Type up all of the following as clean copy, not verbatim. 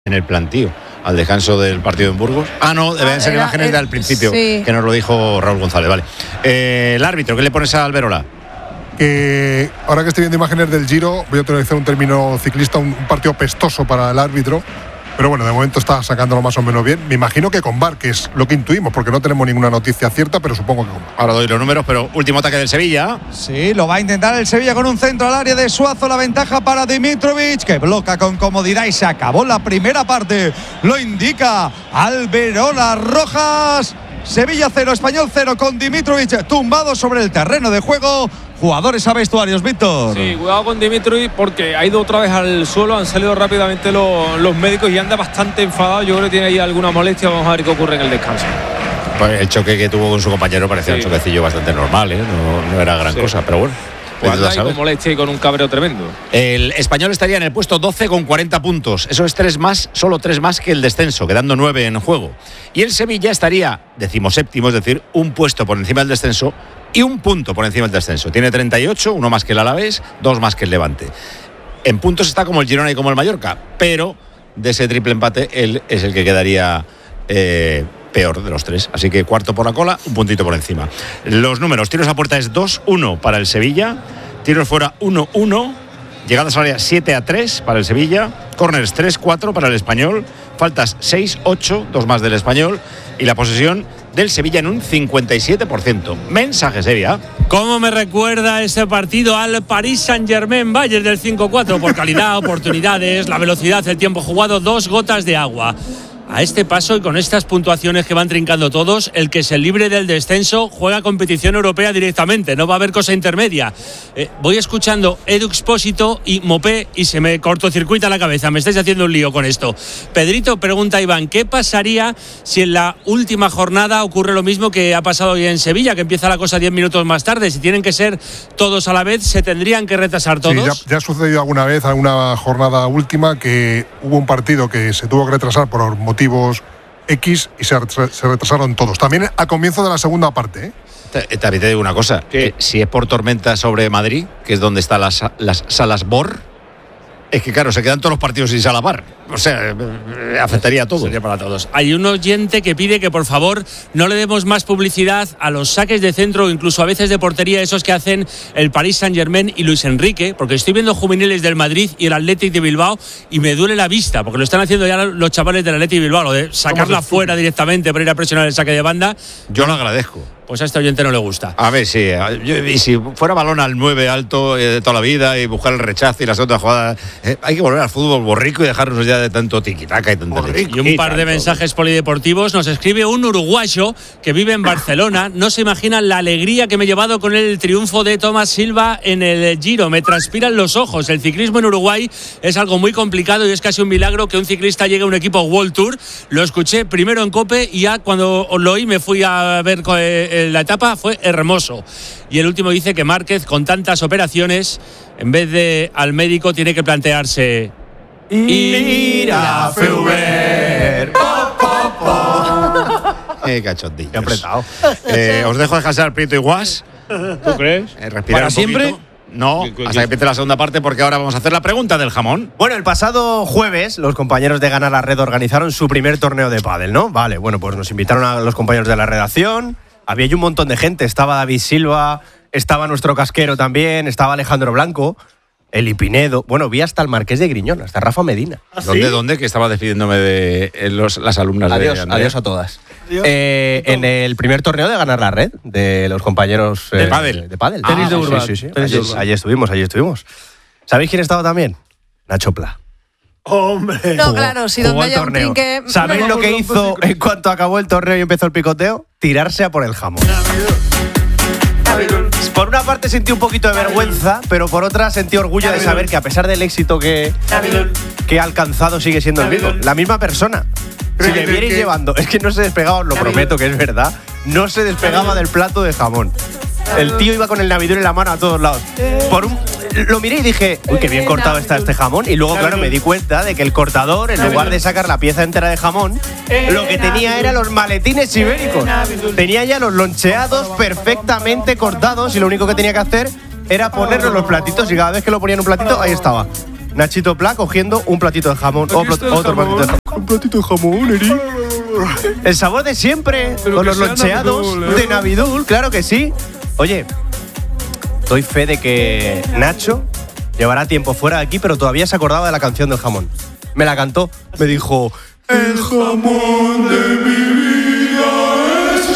en el plantío al descanso del partido en Burgos. No, deben ser imágenes del principio, sí, que nos lo dijo Raúl González. Vale. El árbitro, ¿qué le pones a Alberola? Que ahora que estoy viendo imágenes del Giro, voy a utilizar un término ciclista, un partido pestoso para el árbitro. Pero bueno, de momento está sacándolo más o menos bien. Me imagino que con VAR, que es lo que intuimos, porque no tenemos ninguna noticia cierta, pero supongo que con VAR. Ahora doy los números, pero último ataque del Sevilla. Sí, lo va a intentar el Sevilla con un centro al área de Suazo. La ventaja para Dimitrovic, que bloca con comodidad y se acabó la primera parte. Lo indica Alberola Rojas. Sevilla 0, Español 0, con Dimitrovic tumbado sobre el terreno de juego. Jugadores a vestuarios, Víctor. Sí, cuidado con Dimitrovic porque ha ido otra vez al suelo. Han salido rápidamente los médicos y anda bastante enfadado. Yo creo que tiene ahí alguna molestia. Vamos a ver qué ocurre en el descanso. Pues el choque que tuvo con su compañero parecía un choquecillo bastante normal, ¿eh? No era gran cosa, pero bueno. Pues anda ahí con molestia y con un cabreo tremendo. El Español estaría en el puesto 12 con 40 puntos. Eso es 3 más, solo 3 más que el descenso, quedando 9 en juego. Y el Sevilla estaría 17º, es decir, un puesto por encima del descenso y un punto por encima del descenso. Tiene 38, uno más que el Alavés, 2 más que el Levante. En puntos está como el Girona y como el Mallorca, pero de ese triple empate él es el que quedaría peor de los 3. Así que cuarto por la cola, un puntito por encima. Los números: tiros a puerta es 2-1 para el Sevilla, tiros fuera 1-1, llegadas al área 7-3 para el Sevilla, córners 3-4 para el Español, faltas 6-8, 2 más del Español, y la posesión del Sevilla en un 57%. Mensaje Sevilla. ¿Cómo me recuerda ese partido al Paris Saint-Germain Bayern del 5-4? Por calidad, oportunidades, la velocidad, el tiempo jugado, 2 gotas de agua. A este paso y con estas puntuaciones que van trincando todos, el que se libre del descenso juega competición europea directamente, no va a haber cosa intermedia. Voy escuchando Edu Expósito y Mopé y se me cortocircuita la cabeza, me estáis haciendo un lío con esto. Pedrito, pregunta a Iván, ¿qué pasaría si en la última jornada ocurre lo mismo que ha pasado hoy en Sevilla, que empieza la cosa 10 minutos más tarde? Si tienen que ser todos a la vez, ¿se tendrían que retrasar todos? Sí, ya ha sucedido alguna vez, alguna jornada última, que hubo un partido que se tuvo que retrasar por motivos X y se retrasaron todos. También a comienzo de la segunda parte. También te digo una cosa, si es por tormenta sobre Madrid, que es donde están las salas BOR, es que claro, se quedan todos los partidos sin sala VAR. O sea, afectaría a todo. Sería para todos. Hay un oyente que pide que por favor no le demos más publicidad a los saques de centro o incluso a veces de portería, esos que hacen el Paris Saint-Germain y Luis Enrique, porque estoy viendo juveniles del Madrid y el Athletic de Bilbao y me duele la vista, porque lo están haciendo ya los chavales del Athletic de Bilbao, lo de sacarla fuera directamente para ir a presionar el saque de banda. Yo lo agradezco. Pues a este oyente no le gusta. A ver, sí. Y si fuera balón al 9 alto de toda la vida y buscar el rechazo y las otras jugadas, hay que volver al fútbol borrico y dejarnos ya de tanto tiquitaca y tanta y un par de mensajes polideportivos. Nos escribe un uruguayo que vive en Barcelona. No se imaginan la alegría que me he llevado con el triunfo de Tomás Silva en el Giro. Me transpiran los ojos. El ciclismo en Uruguay es algo muy complicado y es casi un milagro que un ciclista llegue a un equipo World Tour. Lo escuché primero en COPE y ya cuando lo oí me fui a ver la etapa, fue hermoso. Y el último dice que Márquez, con tantas operaciones, en vez de al médico tiene que plantearse ir a Feuber. Qué cachondillos. Qué apretado. Os dejo descansar Prieto y Guas. ¿Tú crees? Respirar ¿Para un siempre? poquito. No, hasta que empiece la segunda parte, porque ahora vamos a hacer la pregunta del jamón. Bueno, el pasado jueves los compañeros de Gana la Red organizaron su primer torneo de pádel, ¿no? Vale, bueno, pues nos invitaron a los compañeros de la redacción. Había ahí un montón de gente. Estaba David Silva, estaba nuestro casquero también, estaba Alejandro Blanco, Eli Pinedo. Bueno, vi hasta el Marqués de Griñón, hasta Rafa Medina. ¿Ah, sí? ¿Dónde? Que estaba despidiéndome de las alumnas adiós, de Andrea. Adiós a todas. En el primer torneo de Ganar la Red, de los compañeros de pádel. De pádel. Tenis de Urban. Sí. Allí estuvimos. ¿Sabéis quién estaba también? Nacho Pla. ¡Hombre! No, claro, si donde haya un trinque... ¿Sabéis lo que hizo en cuanto acabó el torneo y empezó el picoteo? Tirarse a por el jamón. Por una parte sentí un poquito de vergüenza, pero por otra sentí orgullo de saber que a pesar del éxito que ha alcanzado sigue siendo el mismo. La misma persona. Si le vierais llevando, es que no se despegaba, os lo prometo que es verdad, no se despegaba del plato de jamón. El tío iba con el navidor en la mano a todos lados. Lo miré y dije, uy, qué bien cortado está este jamón. Y luego, claro, me di cuenta de que el cortador, en lugar de sacar la pieza entera de jamón, lo que tenía eran los maletines ibéricos. Tenía ya los loncheados perfectamente cortados y lo único que tenía que hacer era ponerlo en los platitos y cada vez que lo ponía en un platito, ahí estaba. Nachito Pla cogiendo un platito de jamón. Otro platito de jamón. Un platito de jamón, Eri. El sabor de siempre, pero con los loncheados Navidul, de Navidul, claro que sí. Oye, doy fe de que Nacho llevará tiempo fuera de aquí, pero todavía se acordaba de la canción del jamón. Me la cantó, me dijo: el jamón de mi vida es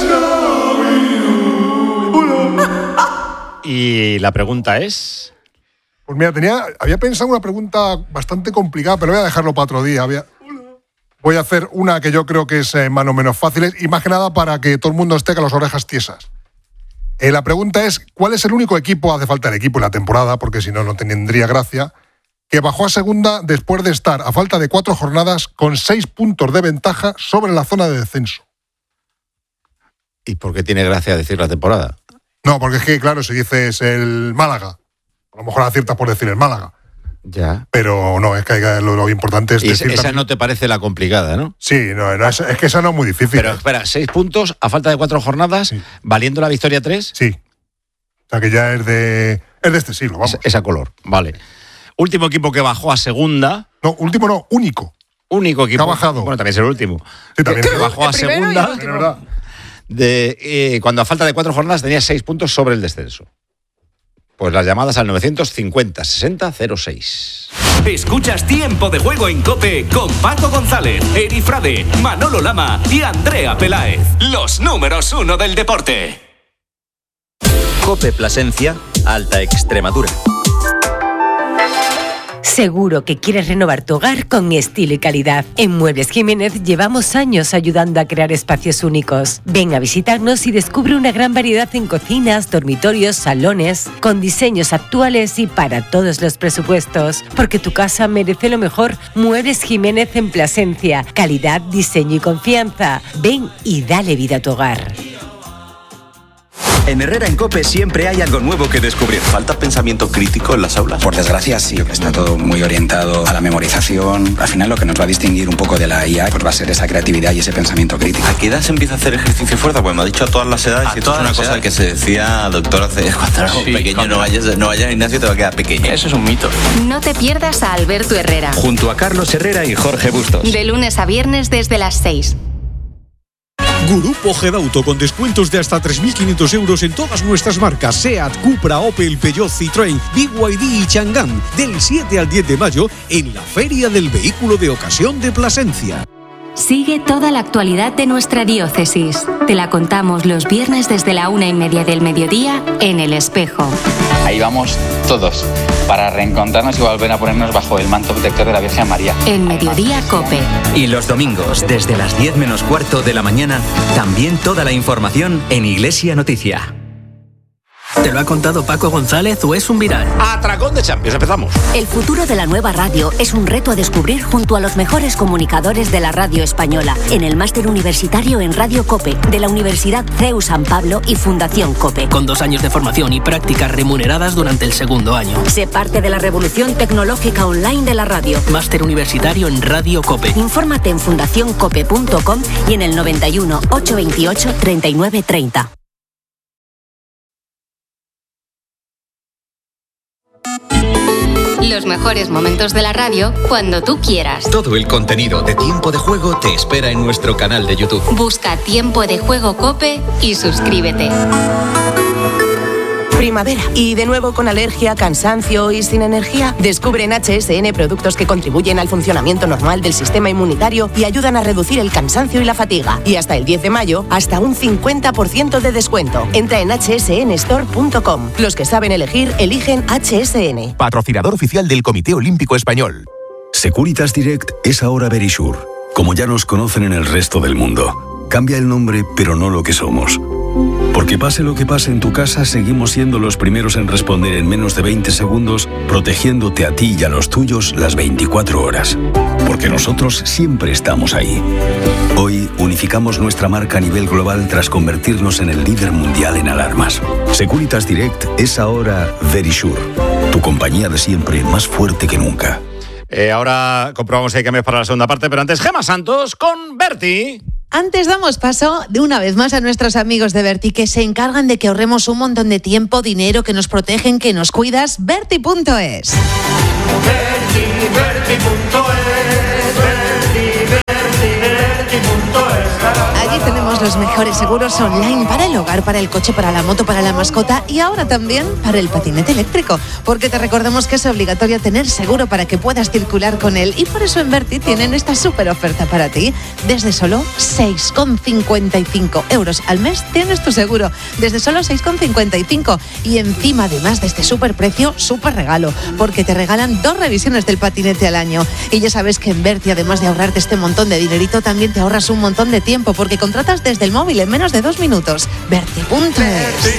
Navidul. Y la pregunta es... Pues mira, había pensado una pregunta bastante complicada, pero voy a dejarlo para otro día. Voy a hacer una que yo creo que es más o menos fácil, y más que nada para que todo el mundo esté con las orejas tiesas. La pregunta es, ¿cuál es el único equipo, hace falta el equipo en la temporada, porque si no, no tendría gracia, que bajó a segunda después de estar, a falta de 4 jornadas, con 6 puntos de ventaja sobre la zona de descenso? ¿Y por qué tiene gracia decir la temporada? No, porque es que, claro, si dices el Málaga, a lo mejor aciertas por decir el Málaga. Ya. Pero no, es que lo importante es decir... Esa no te parece la complicada, ¿no? Sí, no, es que esa no es muy difícil. Pero espera, 6 puntos a falta de 4 jornadas, sí. ¿Valiendo la victoria 3? Sí. O sea que ya es de este siglo, vamos. Es a color, vale. Último equipo que bajó a segunda. No, último no, único. Único equipo. Que ha bajado. Bueno, también es el último. Sí, también. Que bajó a segunda. Cuando a falta de 4 jornadas tenía 6 puntos sobre el descenso. Pues las llamadas al 950-60-06. Escuchas Tiempo de Juego en COPE con Paco González, Eri Frade, Manolo Lama y Andrea Peláez. Los números 1 del deporte. COPE Plasencia, Alta Extremadura. Seguro que quieres renovar tu hogar con estilo y calidad. En Muebles Jiménez llevamos años ayudando a crear espacios únicos. Ven a visitarnos y descubre una gran variedad en cocinas, dormitorios, salones, con diseños actuales y para todos los presupuestos. Porque tu casa merece lo mejor. Muebles Jiménez en Plasencia. Calidad, diseño y confianza. Ven y dale vida a tu hogar. En Herrera en COPE siempre hay algo nuevo que descubrir. ¿Falta pensamiento crítico en las aulas? Por desgracia sí, está todo muy orientado a la memorización. Al final lo que nos va a distinguir un poco de la IA pues va a ser esa creatividad y ese pensamiento crítico. ¿A qué edad se empieza a hacer ejercicio fuerza? Pues me ha dicho a todas las edades. Y esto es una cosa que se decía, doctor, hace cuando eras pequeño, no vayas al gimnasio, te va a quedar pequeño. Eso es un mito. No te pierdas a Alberto Herrera. Junto a Carlos Herrera y Jorge Bustos. De lunes a viernes desde las 6. Grupo Gedauto con descuentos de hasta 3.500 euros en todas nuestras marcas SEAT, Cupra, Opel, Peugeot, Citroën, BYD y Chang'an del 7 al 10 de mayo en la Feria del Vehículo de Ocasión de Plasencia. Sigue toda la actualidad de nuestra diócesis. Te la contamos los viernes desde la 1:30 del mediodía en El Espejo. Ahí vamos todos para reencontrarnos y volver a ponernos bajo el manto protector de la Virgen María. En Mediodía COPE. Y los domingos, desde las 10 menos cuarto de la mañana, también toda la información en Iglesia Noticia. ¿Te lo ha contado Paco González o es un viral? Atracón de Champions, empezamos. El futuro de la nueva radio es un reto a descubrir junto a los mejores comunicadores de la radio española en el máster universitario en Radio COPE de la Universidad CEU San Pablo y Fundación COPE. Con 2 años de formación y prácticas remuneradas durante el segundo año. Sé parte de la revolución tecnológica online de la radio. Máster universitario en Radio COPE. Infórmate en fundacioncope.com y en el 91 828 3930. Los mejores momentos de la radio cuando tú quieras. Todo el contenido de Tiempo de Juego te espera en nuestro canal de YouTube. Busca Tiempo de Juego COPE y suscríbete. Primavera. Y de nuevo con alergia, cansancio y sin energía. Descubre en HSN productos que contribuyen al funcionamiento normal del sistema inmunitario y ayudan a reducir el cansancio y la fatiga. Y hasta el 10 de mayo, hasta un 50% de descuento. Entra en hsnstore.com. Los que saben elegir, eligen HSN. Patrocinador oficial del Comité Olímpico Español. Securitas Direct es ahora Verisure, como ya nos conocen en el resto del mundo. Cambia el nombre, pero no lo que somos. Porque pase lo que pase en tu casa, seguimos siendo los primeros en responder en menos de 20 segundos, protegiéndote a ti y a los tuyos las 24 horas. Porque nosotros siempre estamos ahí. Hoy unificamos nuestra marca a nivel global tras convertirnos en el líder mundial en alarmas. Securitas Direct es ahora Verisure, tu compañía de siempre más fuerte que nunca. Ahora comprobamos si hay cambios para la segunda parte, pero antes Gemma Santos con Berti. Antes damos paso de una vez más a nuestros amigos de Berti, que se encargan de que ahorremos un montón de tiempo, dinero, que nos protegen, que nos cuidas. Berti.es. Allí tenemos los mejores seguros online para el hogar, para el coche, para la moto, para la mascota y ahora también para el patinete eléctrico, porque te recordamos que es obligatorio tener seguro para que puedas circular con él y por eso en Verti tienen esta súper oferta para ti. Desde solo 6,55 euros al mes tienes tu seguro, desde solo 6,55 y encima además de este súper precio, súper regalo, porque te regalan 2 revisiones del patinete al año y ya sabes que en Verti además de ahorrarte este montón de dinerito también te ahorras un montón de tiempo porque contratas desde el móvil en menos de 2 minutos. Verti.es.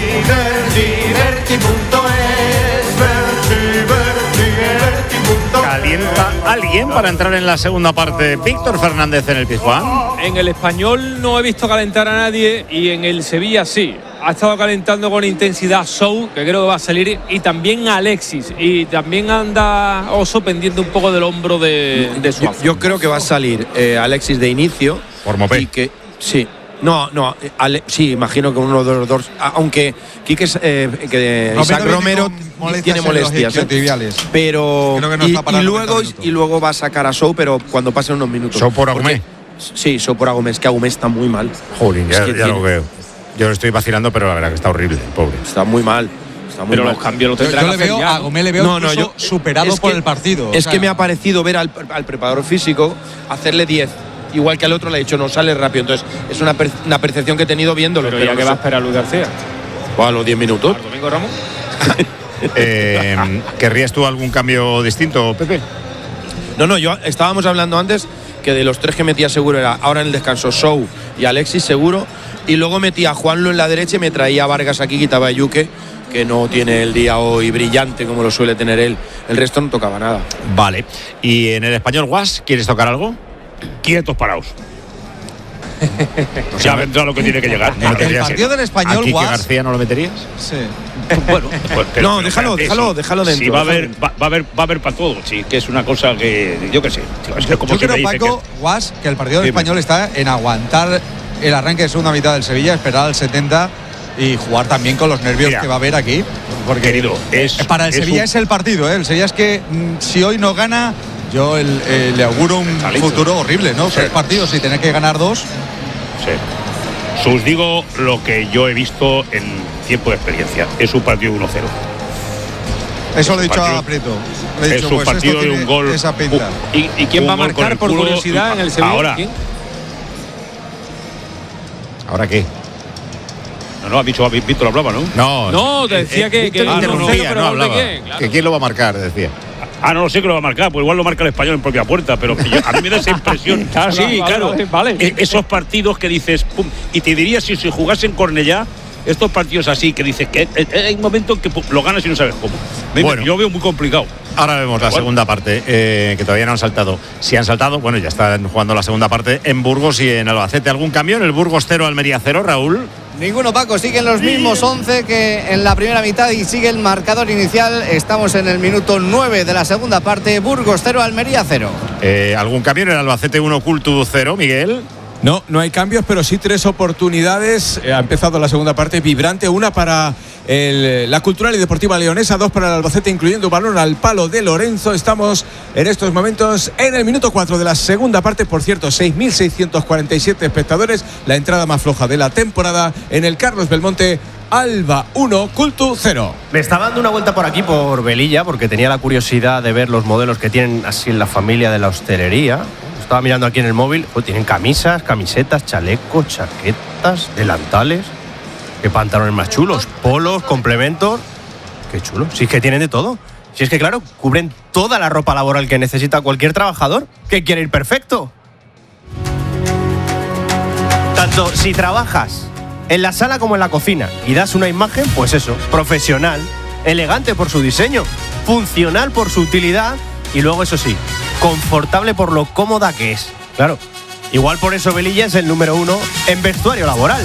¿Calienta alguien para entrar en la segunda parte? Víctor Fernández en el Pizjuán. En el Español no he visto calentar a nadie y en el Sevilla sí. Ha estado calentando con intensidad Sou, que creo que va a salir, y también Alexis. Y también anda Oso pendiente un poco del hombro de Suazo. Yo creo que va a salir Alexis de inicio. Por Mopé. Y que, sí. No, sí, imagino que uno de los dos. Aunque Quique, Isaac Romero tiene molestias. Pero. Y luego va a sacar a Sou, pero cuando pasen unos minutos. ¿Sou por Agumé? Sí, Sou por Agumé. Es que Agumé está muy mal. Jolín, ya lo veo. Yo lo estoy vacilando, pero la verdad que está horrible, pobre. Está muy mal. Pero los cambios los tendrá que hacer ya. A Agumé le veo superado por el partido. Es que me ha parecido ver al preparador físico hacerle 10. Igual que al otro le ha dicho, no sale rápido. Entonces, es una percepción que he tenido viéndolo. Pero ya que va a esperar Luis García. A los 10 minutos. Domingo Ramos. ¿Querrías tú algún cambio distinto, Pepe? No, estábamos hablando antes que de los 3 que metía seguro era ahora en el descanso Sou y Alexis seguro. Y luego metía a Juanlo en la derecha y me traía a Vargas aquí, quitaba a Yuque, que no tiene el día hoy brillante como lo suele tener él. El resto no tocaba nada. Vale. ¿Y en el Español Guas quieres tocar algo? Quietos parados. Ya vendrá lo que tiene que llegar. El partido del Español, ¿A Quique Guas. García no lo meterías? Sí. Bueno, pues, no, déjalo dentro. Sí, va a haber para todo. Sí, que es una cosa que yo qué sé. Yo creo, Paco, Guas, que el partido del Español está en aguantar el arranque de segunda mitad del Sevilla, esperar al 70 y jugar también con los nervios que va a haber aquí. Porque querido, para el Sevilla es el partido, ¿eh? El Sevilla es que si hoy no gana, yo le auguro un futuro horrible, ¿no? 3 partidos y tener que ganar 2. Sí. Os digo lo que yo he visto en tiempo de experiencia. Es un partido 1-0. Eso lo he dicho a Prieto. Es un partido de un gol. Esa pinta. ¿Y quién va a marcar por curiosidad en el Sevilla? Ahora. ¿Ahora qué? No, has dicho, Víctor hablaba, ¿no? No, te decía que interrumpía, no hablaba. Claro. Que quién lo va a marcar, decía. No lo sé que lo va a marcar, pues igual lo marca el Español en propia puerta, pero a mí me da esa impresión. Vale. Esos partidos que dices, pum, y te diría si jugase en Cornellá, estos partidos así que dices que hay un momento en que lo ganas y no sabes cómo. Bueno, yo veo muy complicado. Ahora vemos la segunda parte, que todavía no han saltado. Si han saltado, bueno, ya están jugando la segunda parte en Burgos y en Albacete. ¿Algún cambio en el Burgos 0, Almería 0, Raúl? Ninguno, Paco, siguen los mismos 11 que en la primera mitad y sigue el marcador inicial. Estamos en el minuto 9 de la segunda parte. Burgos 0, Almería 0. ¿Algún cambio en el Albacete 1, Cultu 0, Miguel? No hay cambios, pero sí 3 oportunidades. Ha empezado la segunda parte vibrante. Una para la Cultural y Deportiva Leonesa, 2 para el Albacete, incluyendo balón al palo de Lorenzo. Estamos en estos momentos en el minuto 4 de la segunda parte. Por cierto, 6.647 espectadores. La entrada más floja de la temporada en el Carlos Belmonte. Alba 1, Cultu 0. Me estaba dando una vuelta por aquí, por Velilla, porque tenía la curiosidad de ver los modelos que tienen así en la familia de la hostelería. Estaba mirando aquí en el móvil, tienen camisas, camisetas, chalecos, chaquetas, delantales. Qué pantalones más chulos, polos, complementos. Qué chulo, si es que tienen de todo. Si es que claro, cubren toda la ropa laboral que necesita cualquier trabajador que quiere ir perfecto. Tanto si trabajas en la sala como en la cocina y das una imagen, pues eso, profesional, elegante por su diseño, funcional por su utilidad y luego eso sí, confortable por lo cómoda que es. Claro, igual por eso Velilla es el número 1 en vestuario laboral.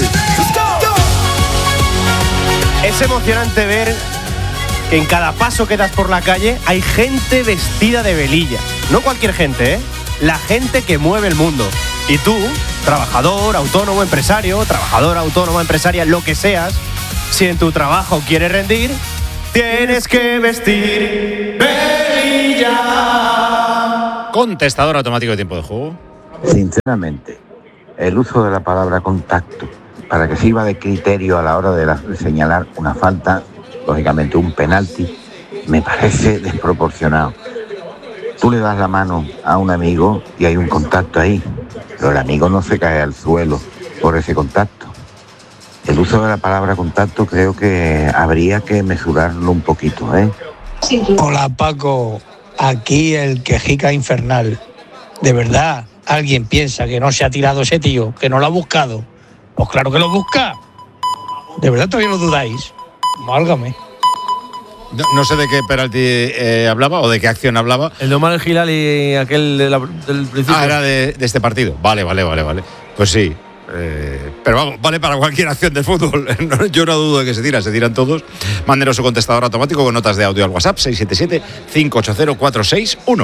Es emocionante ver que en cada paso que das por la calle hay gente vestida de Velilla. No cualquier gente, la gente que mueve el mundo. Y tú, trabajador, autónomo, empresario, trabajadora, autónoma, empresaria, lo que seas, si en tu trabajo quieres rendir, tienes que vestir Velilla. Sevilla. Contestador automático de tiempo de juego. Sinceramente, el uso de la palabra contacto para que sirva de criterio a la hora de señalar una falta, lógicamente un penalti, me parece desproporcionado. Tú le das la mano a un amigo y hay un contacto ahí, pero el amigo no se cae al suelo por ese contacto. El uso de la palabra contacto creo que habría que mesurarlo un poquito, ¿eh? Hola Paco, aquí el quejica infernal. De verdad, ¿alguien piensa que no se ha tirado ese tío, que no lo ha buscado? Pues claro que lo busca. ¿De verdad todavía lo dudáis? Válgame. No sé de qué penalti hablaba o de qué acción hablaba. El de Omar El Hilal y aquel del principio. Ah, era de este partido. Vale. Pues sí. Pero vamos, vale para cualquier acción de fútbol. Yo no dudo de que se tiran todos. Mándenos su contestador automático con notas de audio al WhatsApp 677-580-461.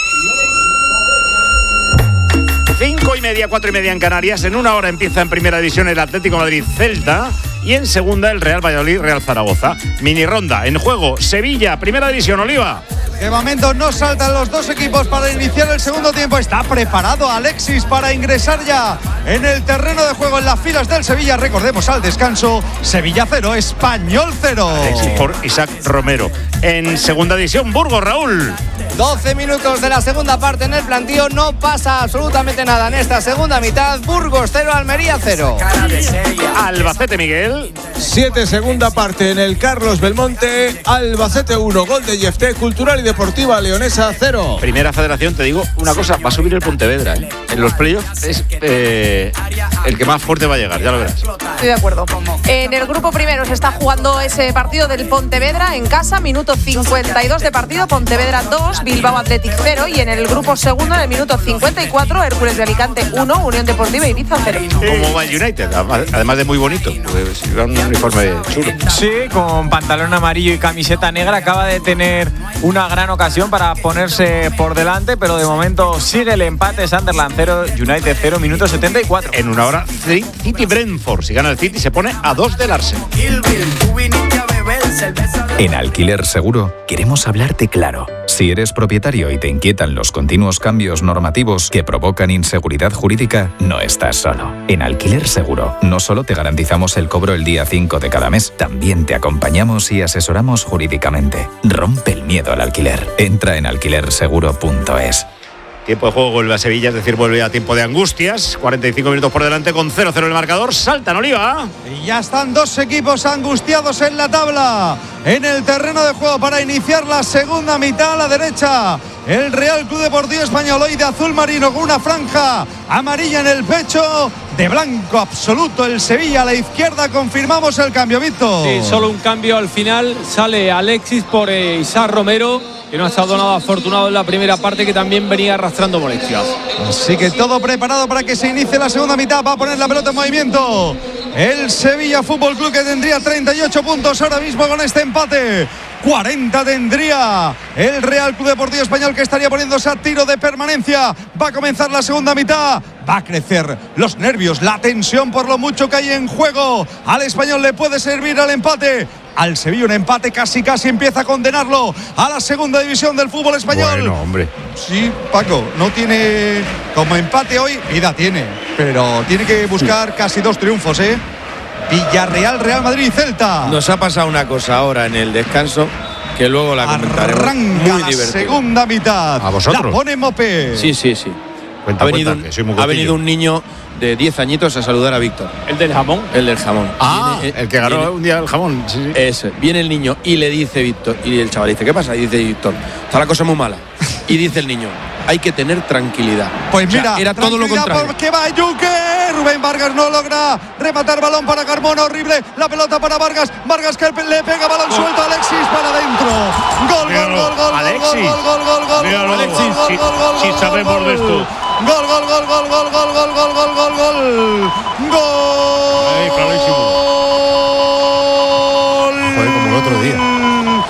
5:30, 4:30 en Canarias. En una hora empieza en primera división el Atlético Madrid-Celta y en segunda el Real Valladolid-Real Zaragoza. Mini ronda en juego Sevilla, primera división. Oliva. De momento no saltan los dos equipos para iniciar el segundo tiempo. Está preparado Alexis para ingresar ya en el terreno de juego en las filas del Sevilla. Recordemos al descanso, Sevilla 0, Español 0. Alexis por Isaac Romero. En segunda división, Burgos, Raúl. 12 minutos de la segunda parte en el plantío. No pasa absolutamente nada en esta segunda mitad. Burgos 0, Almería 0. Albacete, Miguel. 7, segunda parte en el Carlos Belmonte. Albacete 1, gol de Yefté. Cultural y Deportiva Leonesa 0. Primera Federación, te digo una cosa, va a subir el Pontevedra, ¿eh? En los playoffs es el que más fuerte va a llegar, ya lo verás. Estoy de acuerdo. En el grupo primero se está jugando ese partido del Pontevedra en casa, minuto 52 de partido, Pontevedra 2, Bilbao Athletic 0, y en el grupo segundo, en el minuto 54, Hércules de Alicante 1, Unión Deportiva Ibiza 0. Como va el United, además de muy bonito, pues un uniforme chulo. Sí, con pantalón amarillo y camiseta negra, acaba de tener una gran ocasión para ponerse por delante, pero de momento sigue el empate. Sunderland 0, United 0, minuto 74. En una hora, City Brentford. Si gana el City, se pone a 2 del Arsenal. En Alquiler Seguro queremos hablarte claro. Si eres propietario y te inquietan los continuos cambios normativos que provocan inseguridad jurídica, no estás solo. En Alquiler Seguro no solo te garantizamos el cobro el día 5 de cada mes, también te acompañamos y asesoramos jurídicamente. Rompe el miedo al alquiler. Entra en alquilerseguro.es. Tiempo de juego, vuelve a Sevilla, es decir, vuelve a tiempo de angustias. 45 minutos por delante con 0-0 el marcador. Saltan, Oliva. Y ya están dos equipos angustiados en la tabla, en el terreno de juego para iniciar la segunda mitad. A la derecha, el Real Club Deportivo Español, hoy de azul marino con una franja amarilla en el pecho. De blanco absoluto el Sevilla. A la izquierda confirmamos el cambio, Víctor. Sí, solo un cambio al final. Sale Alexis por Isaac Romero, que no ha estado nada afortunado en la primera parte, que también venía arrastrando molestias. Así que todo preparado para que se inicie la segunda mitad. Va a poner la pelota en movimiento el Sevilla Fútbol Club, que tendría 38 puntos ahora mismo con este empate. 40 tendría el Real Club Deportivo Español, que estaría poniéndose a tiro de permanencia. Va a comenzar la segunda mitad. Va a crecer los nervios, la tensión por lo mucho que hay en juego. Al Español le puede servir al empate. Al Sevilla un empate casi empieza a condenarlo a la segunda división del fútbol español. Bueno, hombre. Sí, Paco, no tiene como empate hoy, vida tiene, pero tiene que buscar casi 2 triunfos, ¿eh? Villarreal, Real Madrid y Celta. Nos ha pasado una cosa ahora en el descanso que luego la comentaremos. Arranca muy la divertida. segunda mitad. ¿A vosotros? La pone Mope. Sí. Cuenta, ha venido un niño de 10 añiñitos a saludar a Víctor. ¿El del jamón? El del jamón. El que ganó un día el jamón. Sí. Ese. Viene el niño y le dice Víctor, y el chaval dice, ¿qué pasa? Y dice Víctor, está la cosa muy mala. Y dice el niño, hay que tener tranquilidad. Pues mira, era todo lo contrario. Porque va Yuque. Rubén Vargas no logra rematar, balón para Carmona, horrible. La pelota para Vargas. Vargas que le pega balón suelto a Alexis para adentro. Gol. Alexis. Gol. Míralo, Alexis. Si sabemos de esto. Gol. Clarísimo. Joder, como el otro día.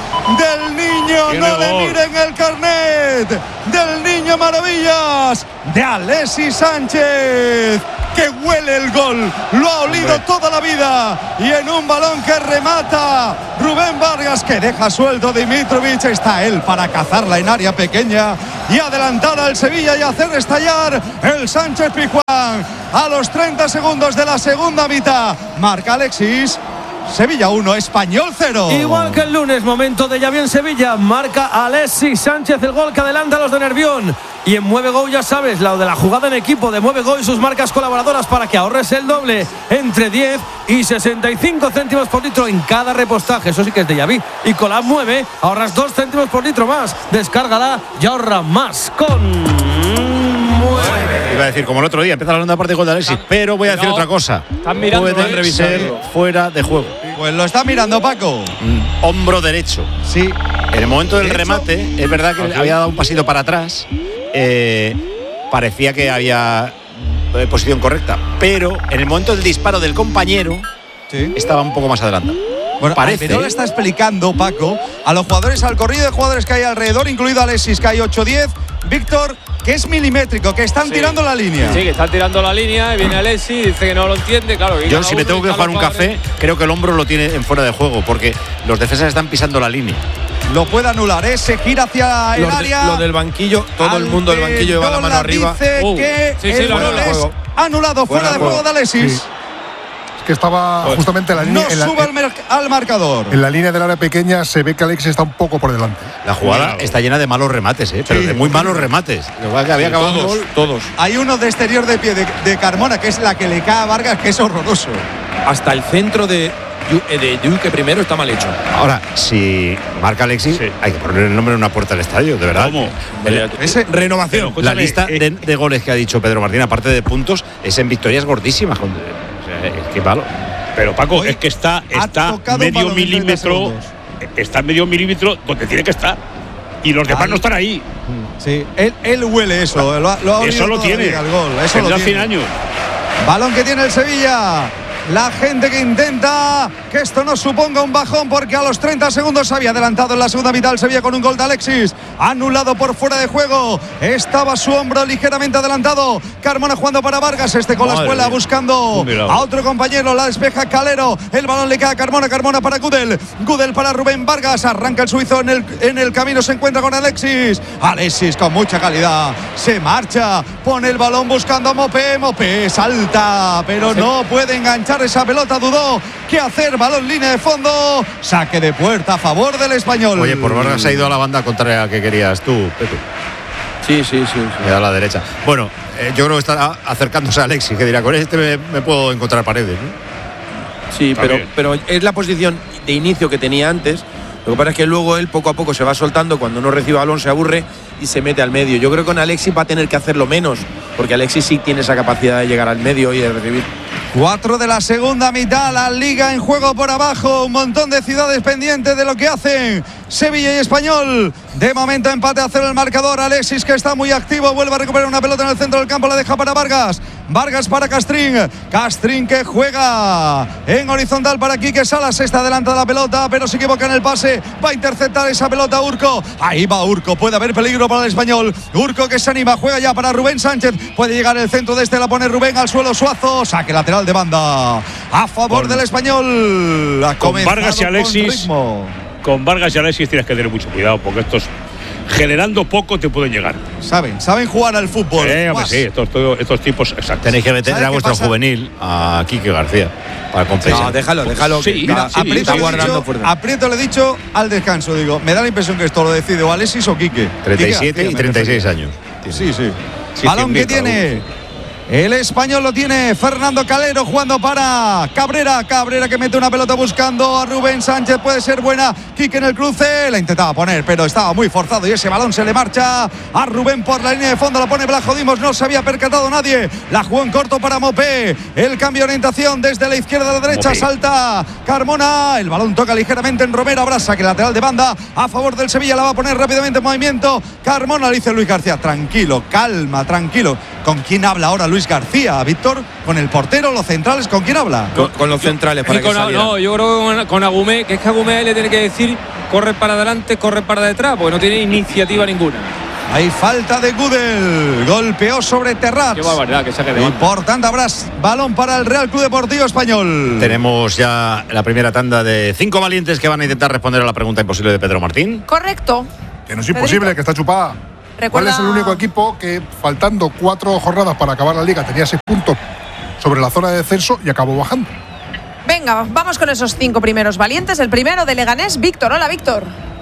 Del niño, no le miren el carnet. Del niño Maravillas. de Alexis Sánchez, que huele el gol, lo ha olido toda la vida, y en un balón que remata Rubén Vargas, que deja suelto Dimitrovic, está él para cazarla en área pequeña y adelantar al Sevilla y hacer estallar el Sánchez Pizjuán. A los 30 segundos de la segunda mitad marca Alexis. Sevilla 1, Español 0. Igual que el lunes, momento de Xavi en Sevilla. Marca Alexis Sánchez el gol que adelanta a los de Nervión. Y en Mueve Go, ya sabes, la de la jugada en equipo de Mueve Go y sus marcas colaboradoras para que ahorres el doble, entre 10 y 65 céntimos por litro en cada repostaje. Eso sí que es de Xavi. Y con la Mueve ahorras 2 céntimos por litro más. Descárgala y ahorra más con Iba a decir, como el otro día, empieza la segunda parte con Alexis, pero voy a decir otra cosa. Puede ser fuera de juego. Pues lo está mirando Paco. Hombro derecho. Sí. En el momento del remate, es verdad que había dado un pasito para atrás. Parecía que había posición correcta, pero en el momento del disparo del compañero estaba un poco más adelantado. Bueno, pero le está explicando Paco a los jugadores, al corrido de jugadores que hay alrededor, incluido Alexis, que hay 8-10, Víctor, que es milimétrico, que están tirando la línea. Sí, que están tirando la línea, y viene Alexis, dice que no lo entiende, claro. Yo si me tengo que jugar un café, creo que el hombro lo tiene en fuera de juego, porque los defensas están pisando la línea. Lo puede anular, se gira hacia el área. Lo del banquillo, todo el mundo del banquillo lleva la mano arriba. Dice que el gol es anulado, fuera de juego de Alexis. Sí. Que estaba justamente en la línea. No sube al marcador. En la línea del área pequeña se ve que Alexis está un poco por delante. La jugada está llena de malos remates, pero de muy malos remates. Que había acabado todos. Hay uno de exterior de pie de Carmona, que es la que le cae a Vargas, que es horroroso. Hasta el centro de Yuke primero está mal hecho. Ahora, si marca Alexis, hay que poner el nombre en una puerta del estadio, de verdad. ¿Cómo? Renovación. La lista de goles que ha dicho Pedro Martín, aparte de puntos, es en victorias gordísimas. Es que malo. Pero Paco, es que está medio milímetro. Está medio milímetro donde tiene que estar. Y los demás no están ahí. Sí, él huele eso. Eso lo tiene. Al gol. Eso lo tiene. 100 años. Balón que tiene el Sevilla. La gente que intenta que esto no suponga un bajón, porque a los 30 segundos había adelantado en la segunda mitad el Sevilla con un gol de Alexis, anulado por fuera de juego. Estaba su hombro ligeramente adelantado. Carmona jugando para Vargas, con la espuela buscando a otro compañero, la despeja Calero, el balón le cae a Carmona para Gudel para Rubén Vargas, arranca el suizo en el camino, se encuentra con Alexis con mucha calidad, se marcha, pone el balón buscando a Mopé salta, pero no puede enganchar esa pelota, dudó qué hacer, balón línea de fondo, saque de puerta a favor del Español. Oye, por Vargas ha ido a la banda contraria que querías tú, Pepe. Sí. A la derecha. Bueno, yo creo que está acercándose a Alexis, que dirá, con este me puedo encontrar paredes, ¿no? Sí, pero es la posición de inicio que tenía antes. Lo que pasa es que luego él poco a poco se va soltando, cuando no recibe balón se aburre y se mete al medio. Yo creo que con Alexis va a tener que hacerlo menos, porque Alexis sí tiene esa capacidad de llegar al medio y de recibir. 4 de la segunda mitad, la Liga en juego por abajo, un montón de ciudades pendientes de lo que hacen Sevilla y Español. De momento empate a 0 el marcador. Alexis, que está muy activo, vuelve a recuperar una pelota en el centro del campo, la deja para Vargas para Castrín que juega en horizontal para Quique Salas, está delante de la pelota, pero se equivoca en el pase, va a interceptar esa pelota Urco, ahí va Urco, puede haber peligro para el Español, Urco que se anima, juega ya para Rubén Sánchez, puede llegar el centro de la pone Rubén al suelo, Suazo, saque lateral de banda a favor del Español. Con Vargas y Alexis, tienes que tener mucho cuidado, porque estos generando poco te pueden llegar. Saben jugar al fútbol. Sí, estos tipos, exacto. Tenéis que meter a vuestro juvenil, a Quique García, para compensar. No, déjalo. Sí, mira, Aprieto le he dicho al descanso, digo, me da la impresión que esto lo decide o Alexis o Quique. 37 y 36 años. Sí. Balón que tiene el Español, lo tiene Fernando Calero jugando para Cabrera que mete una pelota buscando a Rubén Sánchez, puede ser buena, Quique en el cruce, la intentaba poner pero estaba muy forzado y ese balón se le marcha a Rubén por la línea de fondo, la pone Blajo Dimos, no se había percatado nadie, la jugó en corto para Mopé, el cambio de orientación desde la izquierda a la derecha, Mopé. Salta Carmona, el balón toca ligeramente en Romero, habrá saque lateral de banda a favor del Sevilla, la va a poner rápidamente en movimiento Carmona, le dice Luis García, tranquilo, tranquilo. ¿Con quién habla ahora Luis García, Víctor? ¿Con el portero, los centrales? ¿Con quién habla? Con los centrales para que saliera. No, yo creo que con Agumé, que es que Agumé le tiene que decir corre para adelante, corre para detrás, porque no tiene iniciativa ninguna. Hay falta de Gudel. Golpeó sobre Terrats. Qué barbaridad que saque de Y banda. por tanto habrá balón para el Real Club Deportivo Español. Tenemos ya la primera tanda de 5 valientes que van a intentar responder a la pregunta imposible de Pedro Martín. Correcto. Que no es imposible, que está chupada. ¿Cuál es el único equipo que, faltando 4 jornadas para acabar la liga, tenía 6 puntos sobre la zona de descenso y acabó bajando? Venga, vamos con esos 5 primeros valientes. El primero de Leganés, Víctor. Hola, Víctor.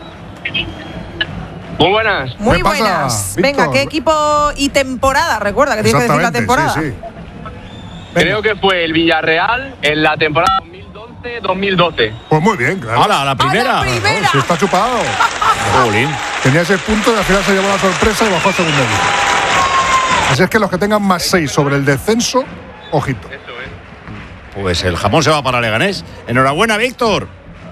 Muy buenas. Muy ¿Qué pasa, buenas. Víctor? Venga, ¿qué equipo y temporada? Recuerda que tienes que decir la temporada. Sí. Creo que fue el Villarreal en la temporada 2011-2012. Pues muy bien, claro. ¡Hala, la primera! ¡A la primera! Sí, está chupado. Jolín. Tenía 6 puntos y al final se llevó la sorpresa y bajó a segunda división. Así es que los que tengan más 6 sobre el descenso, ojito. Pues el jamón se va para Leganés. Enhorabuena, Víctor.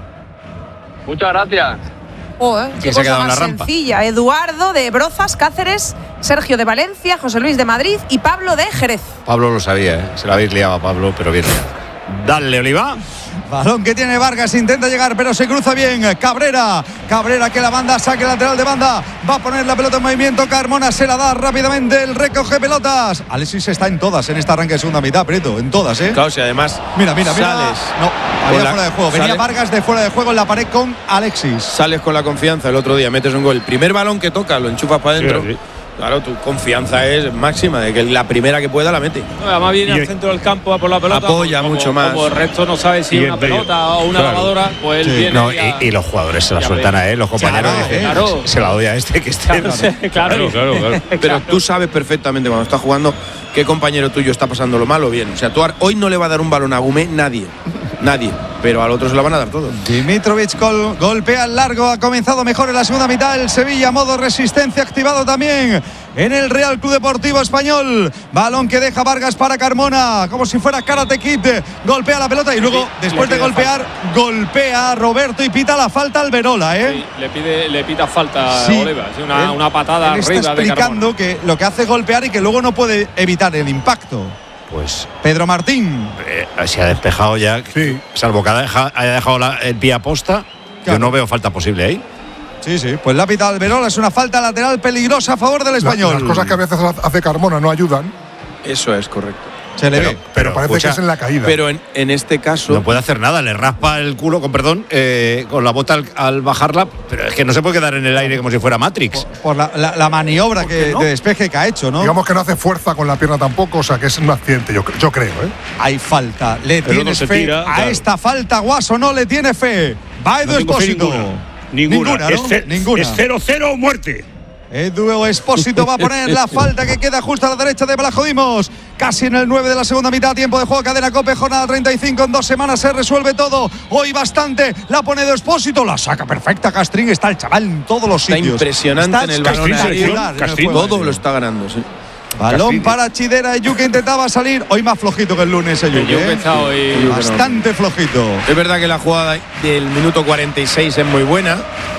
Muchas gracias. Joder, ¿Quién qué se ha cosa quedado en más la rampa? sencilla. Eduardo de Brozas, Cáceres, Sergio de Valencia, José Luis de Madrid y Pablo de Jerez. Pablo lo sabía, ¿eh? Se la habéis liado a Pablo, pero bien liado. Dale, Oliva. Balón que tiene Vargas, intenta llegar, pero se cruza bien. Cabrera que la banda, saque lateral de banda. Va a poner la pelota en movimiento. Carmona se la da rápidamente. El recoge pelotas. Alexis está en todas en este arranque de segunda mitad, Prieto. En todas, ¿eh? Claro, si además. Mira. Sales. No, había la- fuera de juego. Venía sales- Vargas de fuera de juego en la pared con Alexis. Sales con la confianza el otro día, metes un gol. El primer balón que toca, lo enchufas para adentro. Sí. Claro, tu confianza es máxima, de que la primera que pueda la mete. No, además viene al centro del campo a por la pelota. Apoya como- mucho más. Como el resto no sabe si Y es el una medio. pelota o una Claro. lavadora, pues él Sí. viene. No, y y los jugadores se la ya sueltan ves. a él, los compañeros. Claro, dicen, claro. Se la doy a este que esté. Claro. Pero tú sabes perfectamente cuando estás jugando qué compañero tuyo está pasando lo mal o bien. O sea, tú hoy no le va a dar un balón a Gumé nadie. Nadie. Pero al otro se lo van a dar todo. Dimitrovic golpea al largo, ha comenzado mejor en la segunda mitad el Sevilla, modo resistencia activado también en el Real Club Deportivo Español. Balón que deja Vargas para Carmona, como si fuera Karate Kid, golpea la pelota y luego, después de pide golpear, golpea a Roberto y pita la falta al Verola, ¿eh? Sí, le pita falta Sí. a Oliva. Sí, una patada Él está arriba de Carmona. explicando que lo que hace es golpear y que luego no puede evitar el impacto. Pues Pedro Martín. se ha despejado ya, salvo que haya dejado el pie a posta. Yo no veo falta posible ahí. Sí, pues la pita Alberola, es una falta lateral peligrosa a favor del Español. Las cosas que a veces hace Carmona no ayudan. Eso es correcto. Se le ve. Pero parece que es en la caída. Pero en este caso. No puede hacer nada, le raspa el culo, con perdón, con la bota al bajarla, pero es que no se puede quedar en el aire como si fuera Matrix. Por la maniobra de despeje que ha hecho, ¿no? Digamos que no hace fuerza con la pierna tampoco, o sea que es un accidente, yo creo, ¿eh? Hay falta. ¿Le Pero tienes no se fe tira, a claro. esta falta, Guaso? No le tiene fe. Va Edu No tengo fe Expósito. Ninguna. ¿no? Es Ninguna. 0-0 o muerte. Edu Expósito va a poner la falta que queda justo a la derecha de Blajodimos. Casi en el 9 de la segunda mitad. Tiempo de juego, cadena Cope, jornada 35. En 2 semanas se resuelve todo. Hoy bastante. La pone Edu Expósito. La saca perfecta Castrín. Está el chaval en todos los Está sitios. impresionante Está en el balón. espectacular en el juego. Todo lo está ganando, sí. Balón para Chidera. Yuke intentaba salir. Hoy más flojito que el lunes, Yuke. Yuke está hoy- Bastante flojito. Es verdad que la jugada del minuto 46 es muy buena,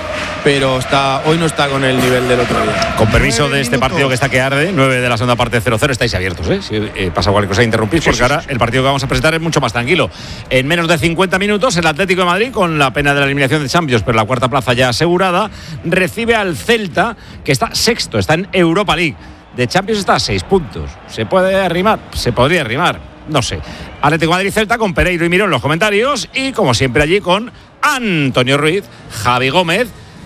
pero hoy no está con el nivel del otro día. Con permiso de este partido que está que arde, 9 de la segunda parte 0-0, estáis abiertos, ¿eh? Si pasa cualquier cosa, interrumpís, porque ahora el partido que vamos a presentar es mucho más tranquilo. En menos de 50 minutos, el Atlético de Madrid, con la pena de la eliminación de Champions, pero la cuarta plaza ya asegurada, recibe al Celta, que está sexto, está en Europa League. De Champions está a 6 puntos. ¿Se puede arrimar? Se podría arrimar. No sé. Atlético de Madrid-Celta con Pereiro y Mirón en los comentarios. Y como siempre allí con Antonio Ruiz, Javi Gómez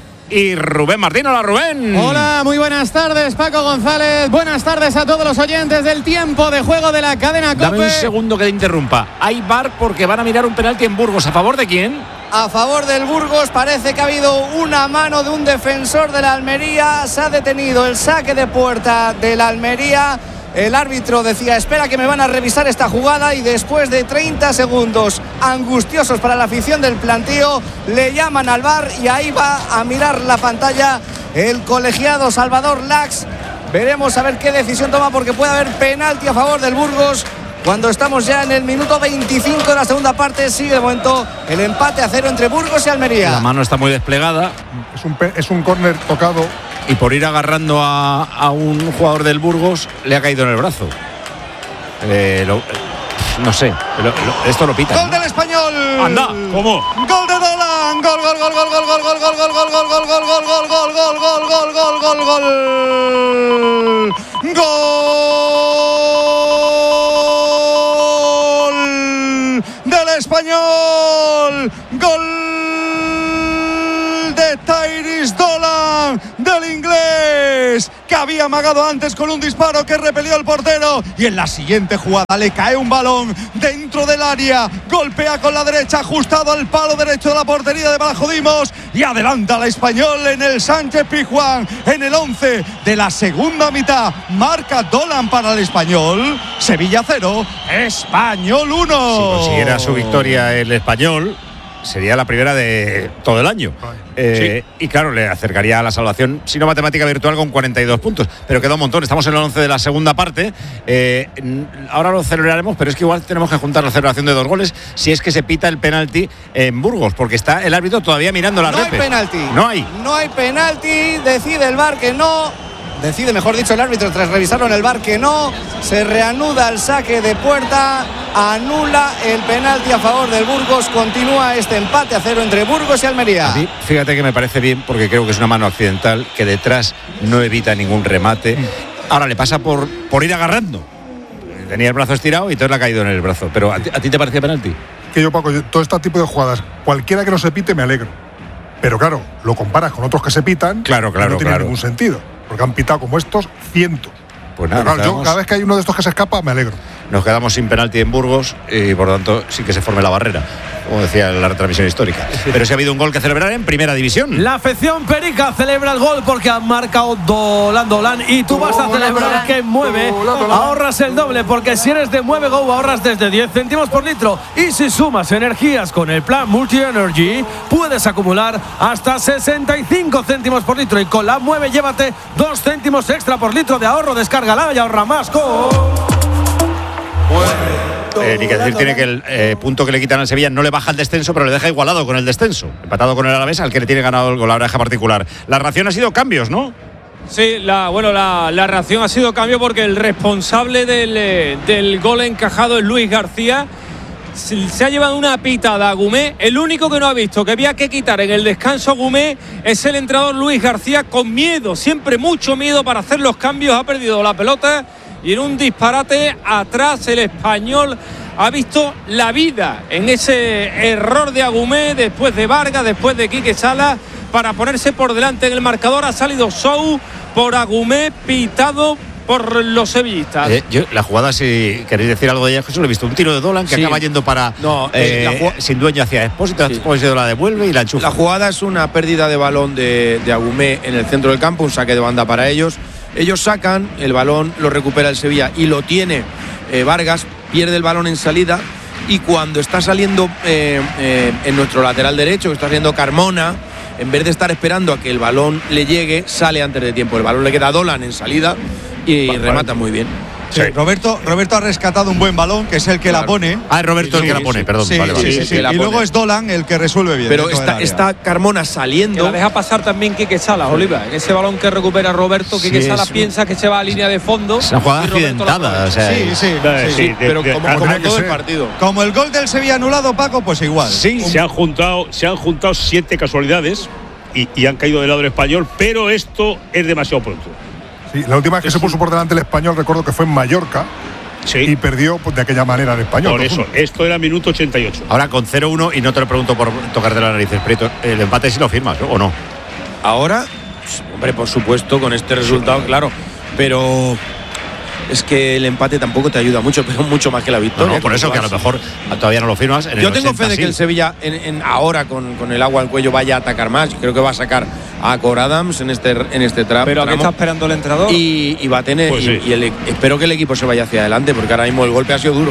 y Rubén Martín. Hola, Rubén. Hola, muy buenas tardes, Paco González. Buenas tardes a todos los oyentes del tiempo de juego de la cadena COPE. Dame un segundo que te interrumpa. Hay VAR porque van a mirar un penalti en Burgos. ¿A favor de quién? A favor del Burgos. Parece que ha habido una mano de un defensor de la Almería. Se ha detenido el saque de puerta de la Almería. El árbitro decía, espera que me van a revisar esta jugada, y después de 30 segundos angustiosos para la afición del plantío, le llaman al VAR y ahí va a mirar la pantalla el colegiado Salvador Lax. Veremos a ver qué decisión toma, porque puede haber penalti a favor del Burgos. Cuando estamos ya en el minuto 25 de la segunda parte, sigue de momento el empate a 0 entre Burgos y Almería. La mano está muy desplegada. Es un córner tocado. Y por ir agarrando a un jugador del Burgos, le ha caído en el brazo. no sé, esto lo pita. Gol del Español. Anda, ¿cómo? Gol de Dolan. Gol. Gol del Español. Gol de Tyrese Dolan, del inglés, que había amagado antes con un disparo que repelió el portero, y en la siguiente jugada le cae un balón dentro del área, golpea con la derecha ajustado al palo derecho de la portería de Bajodimos y adelanta al Español en el Sánchez Pizjuán en el 11 de la segunda mitad. Marca Dolan para el Español. Sevilla 0, Español 1. Si consiguiera su victoria el Español, sería la primera de todo el año. Sí. Y claro, le acercaría a la salvación, si no matemática virtual, con 42 puntos. Pero queda un montón. Estamos en el 11 de la segunda parte. Ahora lo celebraremos, pero es que igual tenemos que juntar la celebración de 2 goles si es que se pita el penalti en Burgos, porque está el árbitro todavía mirando la repes. No hay penalti. No hay penalti. Decide el VAR que no. Decide, mejor dicho, el árbitro tras revisarlo en el VAR que no. Se reanuda el saque de puerta. Anula el penalti a favor del Burgos. Continúa este empate a 0 entre Burgos y Almería. Sí, fíjate que me parece bien, porque creo que es una mano accidental, que detrás no evita ningún remate. Ahora le pasa por ir agarrando. Tenía el brazo estirado y entonces le ha caído en el brazo. Pero ¿a ti te parecía penalti? Que yo, Paco, todo este tipo de jugadas, cualquiera que no se pite me alegro. Pero claro, lo comparas con otros que se pitan. Claro, no tiene ningún sentido. Porque han pitado como estos cientos. Pues nada, claro, yo cada vez que hay uno de estos que se escapa me alegro. Nos quedamos sin penalti en Burgos y por lo tanto sí que se forme la barrera, como decía la retransmisión histórica. Pero sí ha habido un gol que celebrar en Primera División. La afección perica celebra el gol porque ha marcado Dolan y tú vas a celebrar que mueve. Ahorras el doble, porque si eres de Mueve Go ahorras desde 10 céntimos por litro, y si sumas energías con el plan Multi Energy puedes acumular hasta 65 céntimos por litro, y con la Mueve llévate 2 céntimos extra por litro de ahorro. Descárgala y ahorra más con... Ni que decir tiene que el punto que le quitan al Sevilla no le baja el descenso, pero le deja igualado con el descenso, empatado con el Alavés, al que le tiene ganado el gol, la oreja particular. La reacción ha sido cambios, ¿no? Sí, la reacción ha sido cambio, porque el responsable del gol encajado es Luis García. Se ha llevado una pitada a Gumé. El único que no ha visto que había que quitar en el descanso a Gumé es el entrenador Luis García, con miedo, siempre mucho miedo para hacer los cambios. Ha perdido la pelota y en un disparate atrás el Español ha visto la vida en ese error de Agumé, después de Vargas, después de Quique Salas, para ponerse por delante en el marcador. Ha salido Sou por Agumé, pitado por los sevillistas. Yo, la jugada, si queréis decir algo de ella, Jesús, lo he visto un tiro de Dolan que acaba yendo para sin dueño hacia Expósito. Expósito la devuelve y la enchufa. La jugada es una pérdida de balón de Agumé en el centro del campo, un saque de banda para ellos. Ellos sacan el balón, lo recupera el Sevilla y lo tiene Vargas, pierde el balón en salida, y cuando está saliendo en nuestro lateral derecho, que está saliendo Carmona, en vez de estar esperando a que el balón le llegue, sale antes de tiempo. El balón le queda a Dolan en salida y remata muy bien. Sí, Roberto ha rescatado un buen balón, que es el que la pone. Ah, es Roberto el que la pone, perdón. Sí, y luego es Dolan el que resuelve bien. Pero está Carmona saliendo. Que la deja pasar también Quique Salas, Oliva. En ese balón que recupera Roberto, Quique Salas piensa que se va a línea de fondo. Es una jugada accidentada. Pero como todo el partido. Como el gol del Sevilla anulado, Paco, pues igual. Sí, se han juntado 7 casualidades y han caído del lado del Español, pero esto es demasiado pronto. Sí, la última vez que se puso por delante el Español, recuerdo que fue en Mallorca, y perdió de aquella manera el Español. Por eso, esto era minuto 88. Ahora con 0-1, y no te lo pregunto por tocarte las narices, Prieto, el empate sí lo firmas, ¿no? ¿O no? Ahora, hombre, por supuesto, con este resultado, claro, pero es que el empate tampoco te ayuda mucho, pero mucho más que la victoria. No, por eso que a lo mejor todavía no lo firmas. Yo tengo fe de que el Sevilla ahora con el agua al cuello vaya a atacar más. Creo que va a sacar a Cor Adams en este tramo. Pero ¿a qué está esperando el entrenador? Y va a tener espero que el equipo se vaya hacia adelante, porque ahora mismo el golpe ha sido duro.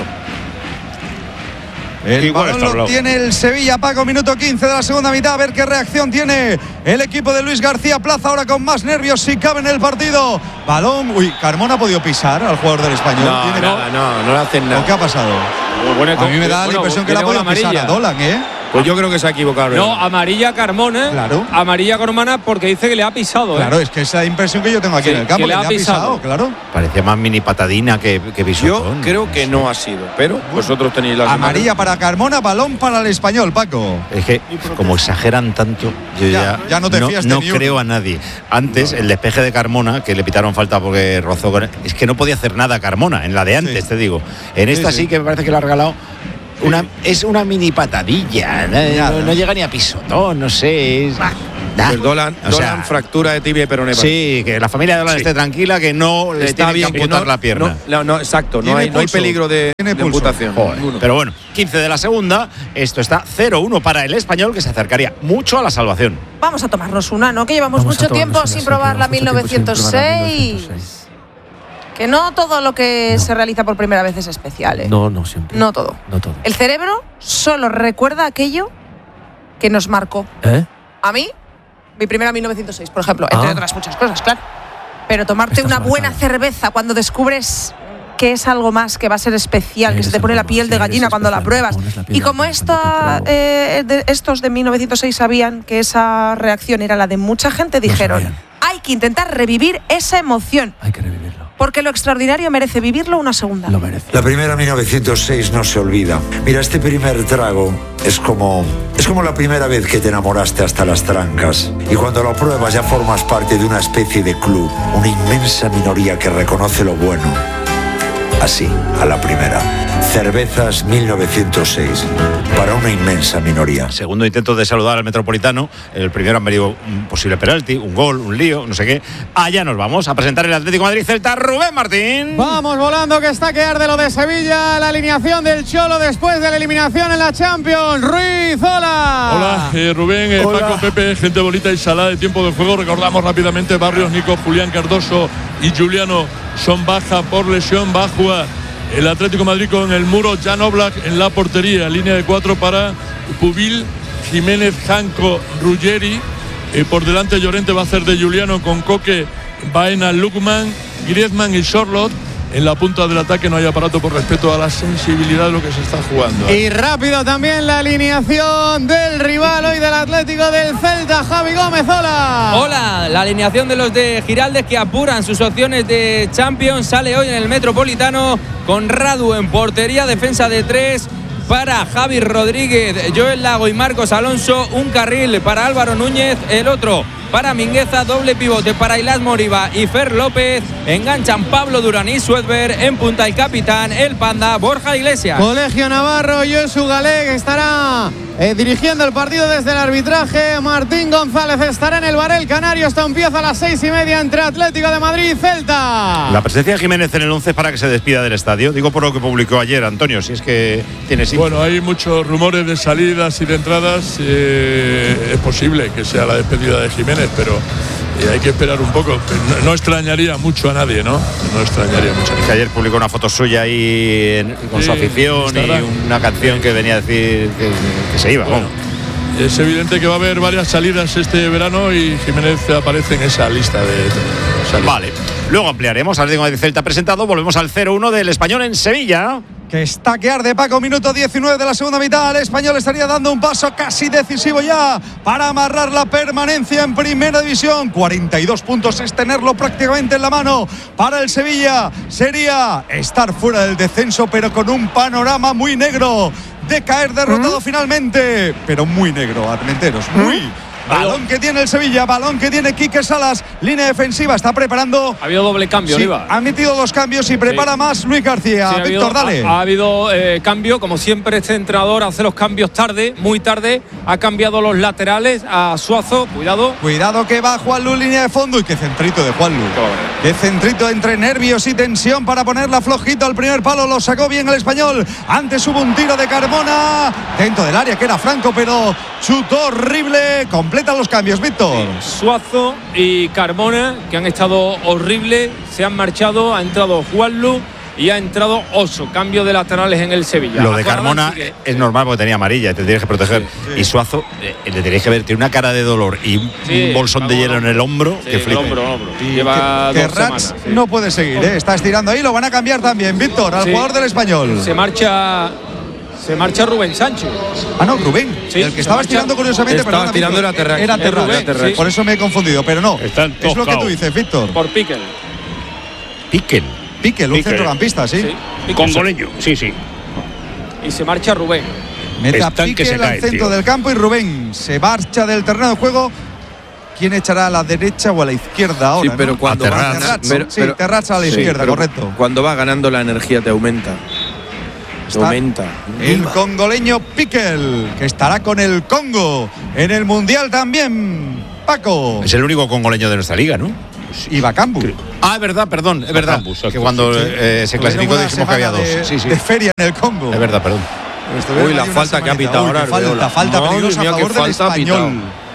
El balón lo tiene el Sevilla, Paco, minuto 15 de la segunda mitad. A ver qué reacción tiene el equipo de Luis García Plaza, ahora con más nervios si cabe en el partido. Balón, Carmona ha podido pisar al jugador del Español. No le hacen nada. ¿Qué ha pasado? A mí me da la impresión que le ha podido pisar a Dolan, Pues yo creo que se ha equivocado. No, amarilla Carmona. Claro. Amarilla Carmona porque dice que le ha pisado. Claro, es que esa impresión que yo tengo aquí en el campo, que le ha pisado, claro. Parecía más mini patadina que pisotón. Yo creo que no ha sido, pero vosotros tenéis la amarilla para Carmona, balón para el Español, Paco. Es que como exageran tanto, yo ya no te fías de no ni creo uno. a nadie. Antes, el despeje de Carmona, que le pitaron falta porque rozó con... Es que no podía hacer nada Carmona, en la de antes, te digo. En esta sí que me parece que le ha regalado... Es una mini patadilla, no llega ni a pisotón, no sé. Pues Dolan fractura de tibia y peroné. Sí, que la familia de Dolan esté tranquila, que no le está tiene bien, que amputar la pierna. No, exacto, no hay peligro de amputación. Pero bueno, 15 de la segunda, esto está 0-1 para el Español, que se acercaría mucho a la salvación. Vamos a tomarnos una, ¿no? Que llevamos mucho tiempo sin probar la 1906. Que no todo lo que se realiza por primera vez es especial, ¿eh? No siempre. No todo. El cerebro solo recuerda aquello que nos marcó. A mí, mi primera 1906, por ejemplo, entre otras muchas cosas, claro. Pero tomarte una buena cerveza cuando descubres que es algo más, que va a ser especial, que se te pone la piel de gallina cuando la pruebas. Y como estos de 1906 sabían que esa reacción era la de mucha gente, dijeron, hay que intentar revivir esa emoción. Hay que revivirlo. Porque lo extraordinario merece vivirlo una segunda. Lo merece. La primera 1906 no se olvida. Mira, este primer trago es como la primera vez que te enamoraste hasta las trancas. Y cuando lo pruebas ya formas parte de una especie de club, una inmensa minoría que reconoce lo bueno. Así, a la primera. Cervezas 1906, para una inmensa minoría. Segundo intento de saludar al Metropolitano. El primero han venido un posible penalti, un gol, un lío, no sé qué. Allá nos vamos a presentar el Atlético de Madrid Celta. Rubén Martín. Vamos volando, que está que arde lo de Sevilla. La alineación del Cholo después de la eliminación en la Champions. Ruiz, hola. Hola, Rubén, Paco, Pepe, gente bonita y salada de tiempo de juego. Recordamos rápidamente: Barrios, Nico, Julián Cardoso y Juliano son baja por lesión. Va a jugar el Atlético de Madrid con el muro, Jan Oblak en la portería, línea de 4 para Pubil, Jiménez, Janco, Ruggeri. Por delante Llorente va a hacer de Juliano con Coque, Baena, Lukman, Griezmann y Sorloth. En la punta del ataque no hay aparato por respeto a la sensibilidad de lo que se está jugando. Y rápido también la alineación del rival hoy del Atlético del Celta, Javi Gómez, hola. Hola, la alineación de los de Giraldez que apuran sus opciones de Champions sale hoy en el Metropolitano con Radu en portería, defensa de 3 para Javi Rodríguez, Joel Lago y Marcos Alonso, un carril para Álvaro Núñez, el otro para Mingueza, doble pivote para Ilás Moriba y Fer López, enganchan Pablo Durán y Suedber, en punta el capitán, el Panda, Borja Iglesias. Colegio Navarro, Josu Galeg estará dirigiendo el partido desde el arbitraje, Martín González estará en el Barel Canario. Esto empieza a las 6:30 entre Atlético de Madrid y Celta. La presencia de Jiménez en el 11 para que se despida del estadio, digo por lo que publicó ayer Antonio, si es que tiene sí. Bueno, hay muchos rumores de salidas y de entradas, es posible que sea la despedida de Jiménez, pero hay que esperar un poco. No extrañaría mucho a nadie, ¿no? No extrañaría mucho a nadie. Que ayer publicó una foto suya ahí con su afición y una canción que venía a decir que se iba. Bueno, es evidente que va a haber varias salidas este verano y Jiménez aparece en esa lista de salidas. Vale, luego ampliaremos. Atlético de Celta presentado. Volvemos al 0-1 del Español en Sevilla. Que está que arde, Paco, minuto 19 de la segunda mitad. El Español estaría dando un paso casi decisivo ya para amarrar la permanencia en Primera División. 42 puntos es tenerlo prácticamente en la mano. Para el Sevilla sería estar fuera del descenso, pero con un panorama muy negro de caer derrotado finalmente. Pero muy negro, Armenteros, muy. Balón que tiene el Sevilla, balón que tiene Quique Salas, línea defensiva, está preparando. Ha habido doble cambio, Oliva. Ha metido 2 cambios y prepara más Luis García. Sí, Víctor, dale. Ha habido cambio, como siempre este entrenador hace los cambios tarde, muy tarde. Ha cambiado los laterales a Suazo, cuidado. Cuidado que va Juanlu, línea de fondo, y qué centrito de Juanlu. Qué centrito entre nervios y tensión para ponerla flojito al primer palo, lo sacó bien el Español. Antes hubo un tiro de Carmona dentro del área que era Franco, pero chutó horrible. Completan los cambios, Víctor. Suazo y Carmona, que han estado horribles, se han marchado. Ha entrado Juanlu y ha entrado Oso. Cambio de laterales en el Sevilla. Lo de Carmona es normal porque tenía amarilla, te tienes que proteger. Sí. Y Suazo, le tenéis que ver, tiene una cara de dolor y un bolsón de hielo en el hombro que flipa. El hombro. Lleva que 2 Rats semanas. no puede seguir, está estirando ahí, lo van a cambiar también, Víctor, al jugador del Español. Se marcha Se marcha Rubén Sánchez. Ah, no, Rubén. Sí, el que estabas tirando curiosamente, Estaba tirando era Terrax. Era Terrax. Rubén, Por eso me he confundido, pero no. Están Es lo que tocaos. tú dices, Víctor. Por Piquel. Piquel, un centrocampista, sí. Congoleño, sí. Y se marcha Rubén. Mete a Están que se Piquel al caen, centro tío. del campo y Rubén se marcha del terreno de juego. ¿Quién echará a la derecha o a la izquierda ahora? Sí, pero ¿no? cuando va Terraz, pero- sí, pero- Terraz a la sí, izquierda, pero correcto. Cuando va ganando la energía te aumenta. Te Está aumenta. El congoleño Piquel, que estará con el Congo en el Mundial también. Paco. Es el único congoleño de nuestra liga, ¿no? Y Bakambu. Ah, es verdad, perdón, es verdad. Bakambu, exacto, Que cuando sí. se clasificó Tuvieron una dijimos que había semana dos. Sí, sí. de feria en el Congo. Es verdad, perdón. Estuvieron Uy, la ahí una falta que ha semanita. pitado Uy, ahora. qué falta Madre peligrosa mía, a qué favor del falta ha español. pitado.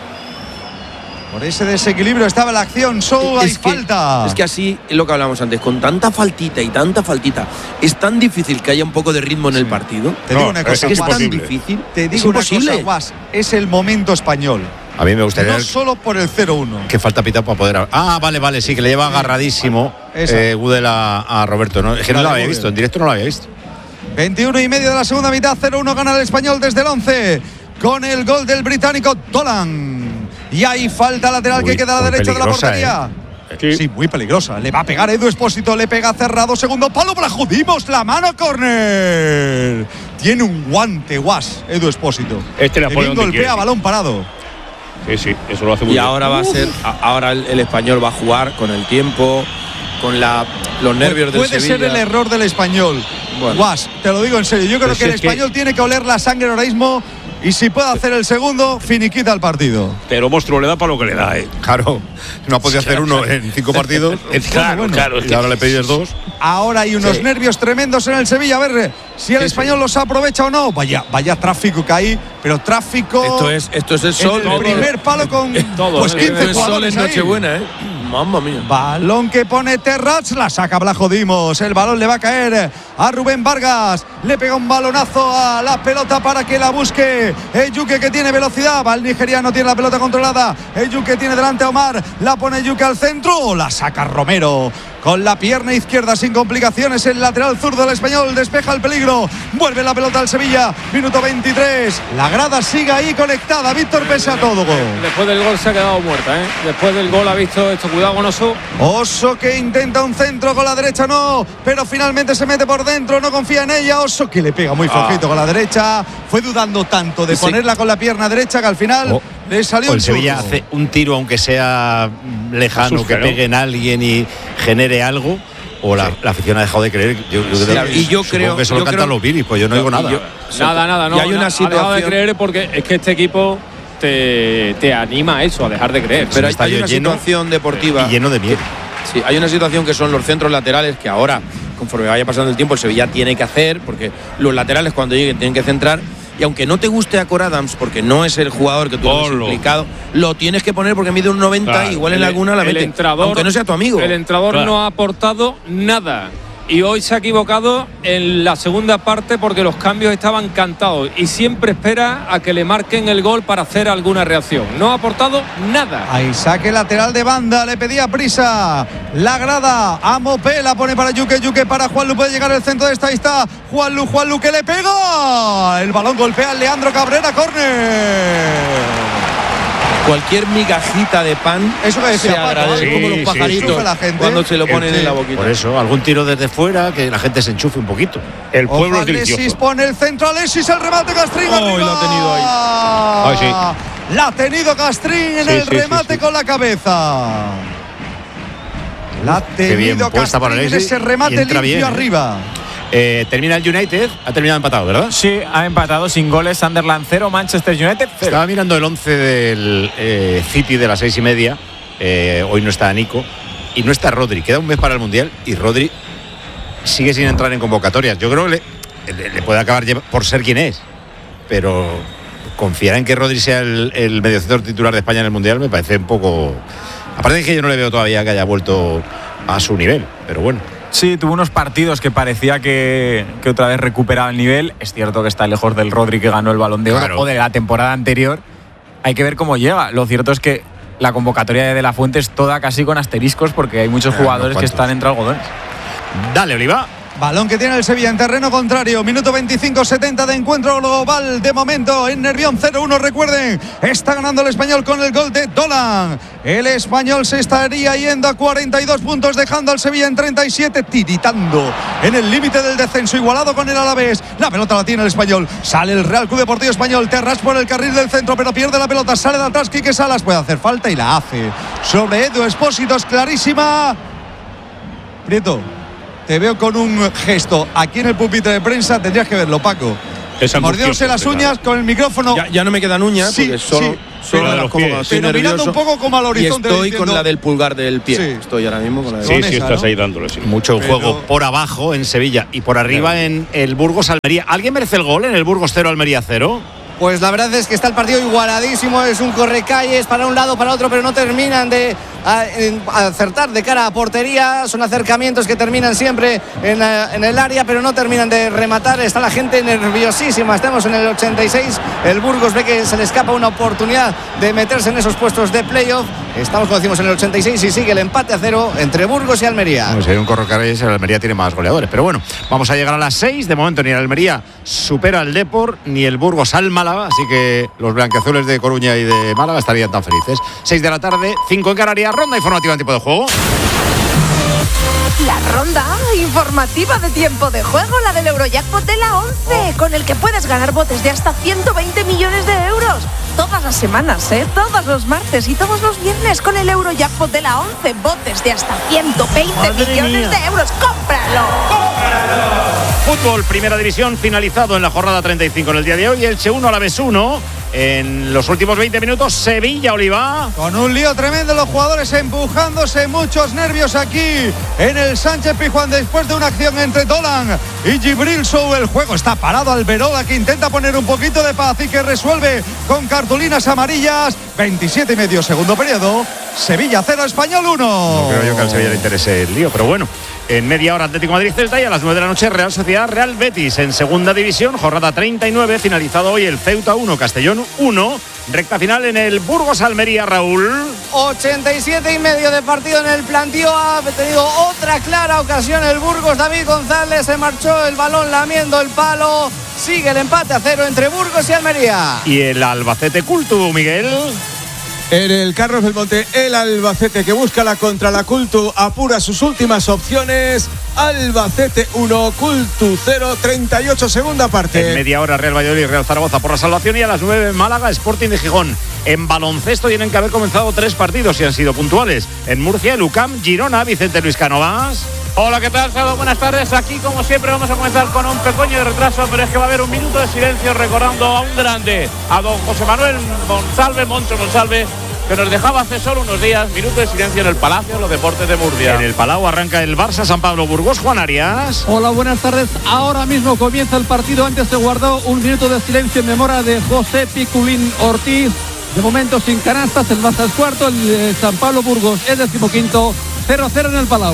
Por ese desequilibrio estaba la acción. Solo hay falta. Es que así es lo que hablábamos antes, con tanta faltita y tanta faltita, es tan difícil que haya un poco de ritmo en el partido. Te digo una cosa, es que es tan imposible. difícil. Te es digo una imposible. cosa, Guas, es el momento español. A mí me gustaría No ver solo por el 0-1. que falta pitado para poder. Ah, vale, sí, que le lleva agarradísimo Gudel a Roberto. ¿No? Es que no lo había visto, en directo no lo había visto. 21 y medio de la segunda mitad, 0-1 gana el español desde el 11 con el gol del británico Dolan. Y hay falta lateral que queda a la muy derecha de la peligrosa, portería. Sí, muy peligrosa. Le va a pegar Edu Espósito, le pega cerrado, segundo palo para Judimos, la mano, córner. Tiene un guante, Guas, Edu Espósito. Este la pone donde golpea, quiere. balón parado. Sí, eso lo hace muy Y bien. ahora va a ser, ahora el español va a jugar con el tiempo, con los nervios del Puede Sevilla. ser el error del español. Bueno. Guas, te lo digo en serio. Yo creo Pues que el es que- español tiene que oler la sangre ahora mismo y si puede hacer el segundo, finiquita el partido. Pero Monstruo le da para lo que le da, Claro, no ha podido hacer uno en 5 partidos. Claro. Y ahora le pedís 2. Ahora hay unos Sí. nervios tremendos en el Sevilla. A ver si el español los aprovecha o no. Vaya tráfico que hay, pero tráfico. Esto es el sol. En el primer palo con pues 15 el sol jugadores es ahí. Nochebuena, Mamma mía. Balón que pone Terraz, la saca Blajo Dimos. El balón le va a caer a Rubén Vargas. Le pega un balonazo a la pelota para que la busque Eyuke, que tiene velocidad. Va el nigeriano, tiene la pelota controlada. Eyuke tiene delante a Omar. La pone Eyuke al centro. La saca Romero. Con la pierna izquierda sin complicaciones, el lateral zurdo del español despeja el peligro. Vuelve la pelota al Sevilla. Minuto 23. La grada sigue ahí conectada. Víctor, pese a todo. Después del gol se ha quedado muerta, ¿eh? Después del gol ha visto esto. Cuidado con Oso. Oso que intenta un centro con la derecha, no, pero finalmente se mete por dentro, no confía en ella. Oso que le pega muy flojito con la derecha. Fue dudando tanto de Sí. ponerla con la pierna derecha que al final le salió O el un Sevilla churro. hace un tiro, aunque sea lejano, Asuste, que ¿no? pegue en alguien y genere algo. O la afición ha dejado de creer. Y yo creo que solo yo cantan creo- los Viris, pues yo no digo nada. Nada, no. Y hay una ha dejado de situación- creer porque es que este equipo te anima a eso, a dejar de creer. Pero hay una situación deportiva. y lleno de miedo. Sí, hay una situación que son los centros laterales que ahora, conforme vaya pasando el tiempo, el Sevilla tiene que hacer, porque los laterales cuando lleguen tienen que centrar. Y aunque no te guste a Cor Adams, porque no es el jugador que tú has implicado, lo tienes que poner porque mide un 90, Claro, igual en el- alguna la el mete. entrador- aunque no sea tu amigo. El entrenador Claro. no ha aportado nada. Y hoy se ha equivocado en la segunda parte porque los cambios estaban cantados. Y siempre espera a que le marquen el gol para hacer alguna reacción. No ha aportado nada. Ahí saque lateral de banda, le pedía prisa la grada a Mopé, la pone para Yuke, Yuke para Juanlu, puede llegar al centro de esta, ahí está Juanlu que le pega, el balón golpea a Leandro Cabrera, córner. Cualquier migajita de pan Eso que decía se Paco, agradece, ¿eh? como Sí, los pajaritos sufre la gente. cuando se lo ponen en la boquita. Por eso, algún tiro desde fuera, que la gente se enchufe un poquito. El Ojo, Alexis pone el centro, Alexis, el remate Castrín. Oh, arriba. lo ha tenido ahí. La ha tenido Castrín en Sí, el sí, remate con la cabeza. La ha Qué bien tenido puesta para Castrín en Alexis. ese remate Y entra limpio bien, ¿eh? arriba. Termina el United, ha terminado empatado, ¿verdad? Sí, ha empatado sin goles. Sunderland 0, Manchester United 0. Estaba mirando el 11 del City de las 6:30. Hoy no está Nico. Y no está Rodri. Queda un mes para el Mundial y Rodri sigue sin entrar en convocatorias. Yo creo que le puede acabar por ser quien es. Pero confiar en que Rodri sea el mediocentro titular de España en el Mundial me parece un poco... Aparte de que yo no le veo todavía que haya vuelto a su nivel. Pero bueno. Sí, tuvo unos partidos que parecía que otra vez recuperaba el nivel. Es cierto que está lejos del Rodri que ganó el Balón de Oro Claro. o de la temporada anterior. Hay que ver cómo llega. Lo cierto es que la convocatoria de La Fuente es toda casi con asteriscos porque hay muchos jugadores que cuantos. están entre algodones. Dale, Oliva. Balón que tiene el Sevilla en terreno contrario. Minuto 25-70 de encuentro global. De momento en Nervión 0-1. Recuerden, está ganando el Español con el gol de Dolan. El Español se estaría yendo a 42 puntos, dejando al Sevilla en 37, tiritando en el límite del descenso, igualado con el Alavés. La pelota la tiene el Español. Sale el Real Club Deportivo Español. Terras por el carril del centro, pero pierde la pelota. Sale de atrás Quique Salas. Puede hacer falta y la hace sobre Edu Expósito. Es clarísima. Prieto, te veo con un gesto aquí en el pupitre de prensa. Tendrías que verlo, Paco. Mordiéndose las uñas con el micrófono. Ya no me quedan uñas, sí, porque solo estoy pero mirando un poco como al horizonte. Y estoy diciendo, con la del pulgar del pie. Sí. Estoy ahora mismo con la Sí, estás, ¿no? Ahí dándole. Sí. Mucho juego por abajo en Sevilla y por arriba en el Burgos Almería. ¿Alguien merece el gol en el Burgos 0 Almería 0? Pues la verdad es que está el partido igualadísimo, es un correcalles para un lado, para otro, pero no terminan de acertar de cara a portería. Son acercamientos que terminan siempre en el área, pero no terminan de rematar. Está la gente nerviosísima. Estamos en el 86. El Burgos ve que se le escapa una oportunidad de meterse en esos puestos de playoff. Estamos, como decimos, en el 86 y sigue el empate a 0 entre Burgos y Almería. Bueno, si hay un correcalles, el Almería tiene más goleadores. Pero bueno, vamos a llegar a las 6. De momento ni el Almería supera al Depor, ni el Burgos al Málaga. Así que los blanquiazules de Coruña y de Málaga estarían tan felices. 6 de la tarde, 5 en Canarias. Ronda informativa en tiempo de juego. La ronda informativa de tiempo de juego, la del Eurojackpot de la 11, con el que puedes ganar botes de hasta 120 millones de euros. Todas las semanas, todos los martes y todos los viernes con el Eurojackpot de la 11. Botes de hasta 120 millones de euros. ¡Cómpralo! Fútbol, primera división, finalizado en la jornada 35 en el día de hoy. Elche 1, Alavés 1. En los últimos 20 minutos, Sevilla-Oliva. Con un lío tremendo, los jugadores empujándose, muchos nervios aquí en el Sánchez Pizjuán después de una acción entre Dolan y Gibril Sou. El juego está parado. Alberola, que intenta poner un poquito de paz y que resuelve con cartulinas amarillas. 27 y medio, segundo periodo. Sevilla 0, Español 1. No creo yo que al Sevilla le interese el lío, pero bueno. En media hora Atlético Madrid-Celta y a las 9 de la noche Real Sociedad-Real Betis en segunda división, jornada 39, finalizado hoy el Ceuta 1, Castellón 1, recta final en el Burgos Almería, Raúl. 87 y medio de partido en el plantío. Ha tenido otra clara ocasión el Burgos. David González se marchó el balón lamiendo el palo. Sigue el empate a 0 entre Burgos y Almería. Y el Albacete Cultu, Miguel. En el Carlos Belmonte, el Albacete, que busca la contra la Cultu, apura sus últimas opciones. Albacete 1, Cultu 0, 38, segunda parte. En media hora Real Valladolid y Real Zaragoza por la salvación, y a las 9 Málaga, Sporting de Gijón. En baloncesto tienen que haber comenzado 3 partidos y han sido puntuales. En Murcia, el UCAM, Girona, Vicente Luis Cánovas. Hola, ¿qué tal? Salud, buenas tardes. Aquí, como siempre, vamos a comenzar con un pequeño retraso, pero es que va a haber un minuto de silencio recordando a un grande, a don José Manuel Moncho Monsalve, que nos dejaba hace solo unos días. Minuto de silencio en el Palacio de los Deportes de Murcia. En el Palau arranca el Barça San Pablo Burgos. Juan Arias. Hola, buenas tardes. Ahora mismo comienza el partido. Antes se guardó un minuto de silencio en memoria de José Piculín Ortiz. De momento sin canastas, el Barça es cuarto, el San Pablo Burgos es 15º, 0-0 en el Palau.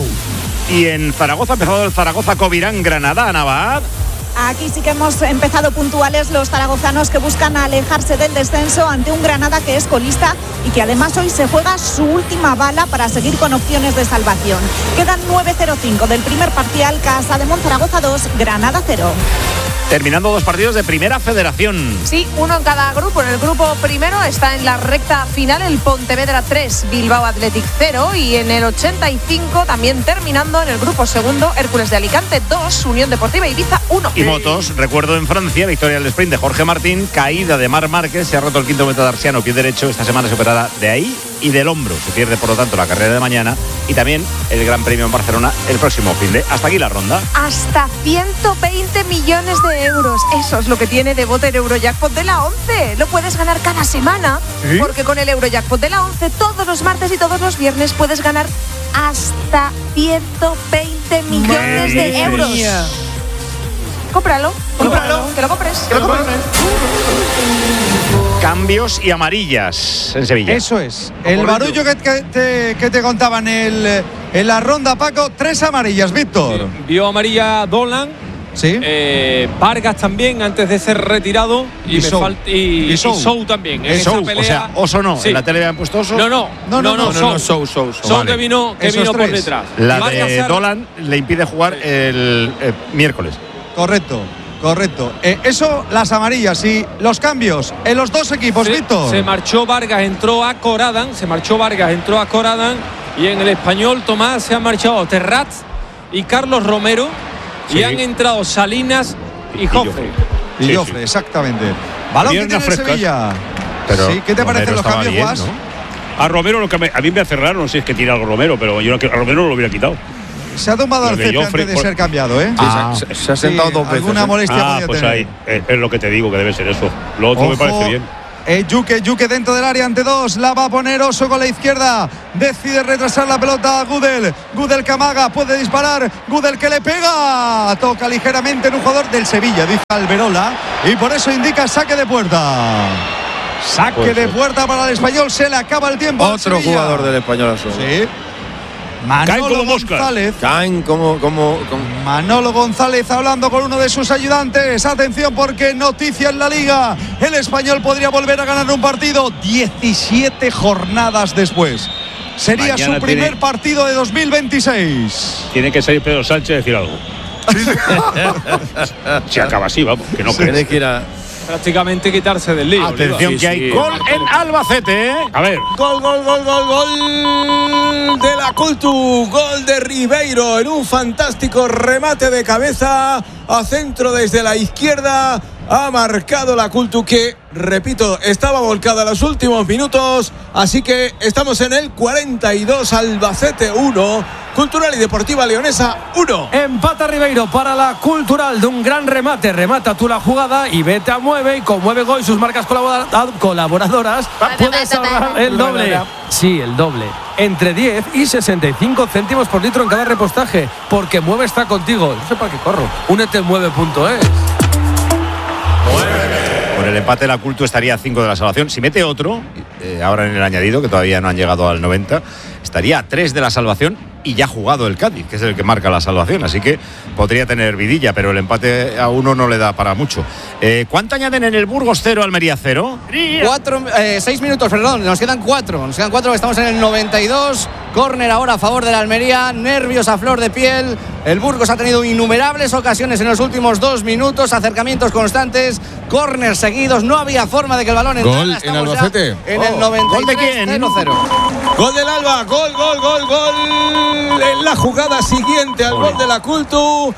Y en Zaragoza ha empezado el Zaragoza Covirán Granada, Navad. Aquí sí que hemos empezado puntuales los zaragozanos, que buscan alejarse del descenso ante un Granada que es colista y que además hoy se juega su última bala para seguir con opciones de salvación. Quedan 9:05 del primer parcial. Casa de Monzaragoza 2, Granada 0. Terminando 2 partidos de Primera Federación. Sí, uno en cada grupo. En el grupo primero está en la recta final el Pontevedra 3, Bilbao Athletic 0, y en el 85 también terminando en el grupo segundo, Hércules de Alicante 2, Unión Deportiva Ibiza 1. Y motos, recuerdo en Francia, victoria del sprint de Jorge Martín, caída de Marc Márquez, se ha roto el quinto metatarsiano, pie derecho. Esta semana se operará de ahí y del hombro. Se pierde, por lo tanto, la carrera de mañana y también el Gran Premio en Barcelona el próximo fin de. Hasta aquí la ronda. Hasta 120 millones de euros. Eso es lo que tiene de bote el Eurojackpot de la 11. Lo puedes ganar cada semana, ¿sí? Porque con el Eurojackpot de la 11 todos los martes y todos los viernes puedes ganar hasta 120 millones de euros. Cómpralo, que lo compres. Cambios y amarillas en Sevilla. Eso es. El barullo que te contaban en la ronda, Paco. 3 amarillas, Víctor. Sí. Vio amarilla Dolan Sí. Vargas también antes de ser retirado y Sou también. En esa pelea, o sea, Oso no. Sí. En la tele habían puesto Oso. No, Sou que vino por detrás. La de Dolan le impide jugar el miércoles. Correcto. Eso, las amarillas y los cambios en los dos equipos, Víctor. Se marchó Vargas, entró a Coradan. Y en el Español, Tomás, se han marchado Terraz y Carlos Romero. Sí. Y han entrado Salinas y Jofre. Y Jofre, exactamente. Balón que tiene el Sevilla. Pero sí, ¿qué te parecen los cambios, Guas? ¿no? A Romero, a mí me hace raro, no sé si es que tira algo Romero, pero yo a Romero no lo hubiera quitado. Se ha tumbado al césped antes de ser cambiado, ¿eh? Se ha sentado 2 veces. Alguna molestia podía pues tener. Ahí, es lo que te digo, que debe ser eso. Lo otro me parece bien. Yuke dentro del área ante 2. La va a poner Oso con la izquierda. Decide retrasar la pelota a Gudel. Gudel Camaga puede disparar. Gudel que le pega. Toca ligeramente en un jugador del Sevilla, dice Alberola. Y por eso indica saque de puerta. Saque de puerta para el Español. Se le acaba el tiempo. Otro jugador del Español. Sí. Manolo González. Caen como Manolo González hablando con uno de sus ayudantes. Atención porque noticia en la Liga. El Español podría volver a ganar un partido 17 jornadas después. Sería mañana su primer partido de 2026. Tiene que salir Pedro Sánchez a decir algo. Se acaba así, vamos. Que no tiene que ir a prácticamente quitarse del lío. Atención que hay gol en Albacete. A ver. Gol de la Cultu. Gol de Ribeiro en un fantástico remate de cabeza a centro desde la izquierda. Ha marcado la Cultu que, repito, estaba volcada en los últimos minutos. Así que estamos en el 42, Albacete 1, Cultural y Deportiva Leonesa 1. Empata Ribeiro para la Cultural de un gran remate. Remata tú la jugada y vete a Mueve. Y con Mueve Gol y sus marcas colaboradoras puedes ahorrar el doble. Sí, el doble. Entre 10 y 65 céntimos por litro en cada repostaje. Porque Mueve está contigo. No sé para qué corro. Únete en mueve.es. Con el empate la Cultu estaría a 5 de la salvación. Si mete otro, ahora en el añadido, que todavía no han llegado al 90, estaría a 3 de la salvación y ya ha jugado el Cádiz, que es el que marca la salvación. Así que podría tener vidilla, pero el empate a 1 no le da para mucho. ¿Cuánto añaden en el Burgos 0, Almería 0? 6 minutos, perdón. Nos quedan 4. Estamos en el 92. Córner ahora a favor de la Almería. Nervios a flor de piel. El Burgos ha tenido innumerables ocasiones en los últimos 2 minutos. Acercamientos constantes. Córner seguidos. No había forma de que el balón entrara. Gol en Albacete. En el 93. ¿Gol de quién? 0-0. Gol del Alba. Gol. En la jugada siguiente al gol de la Cultu.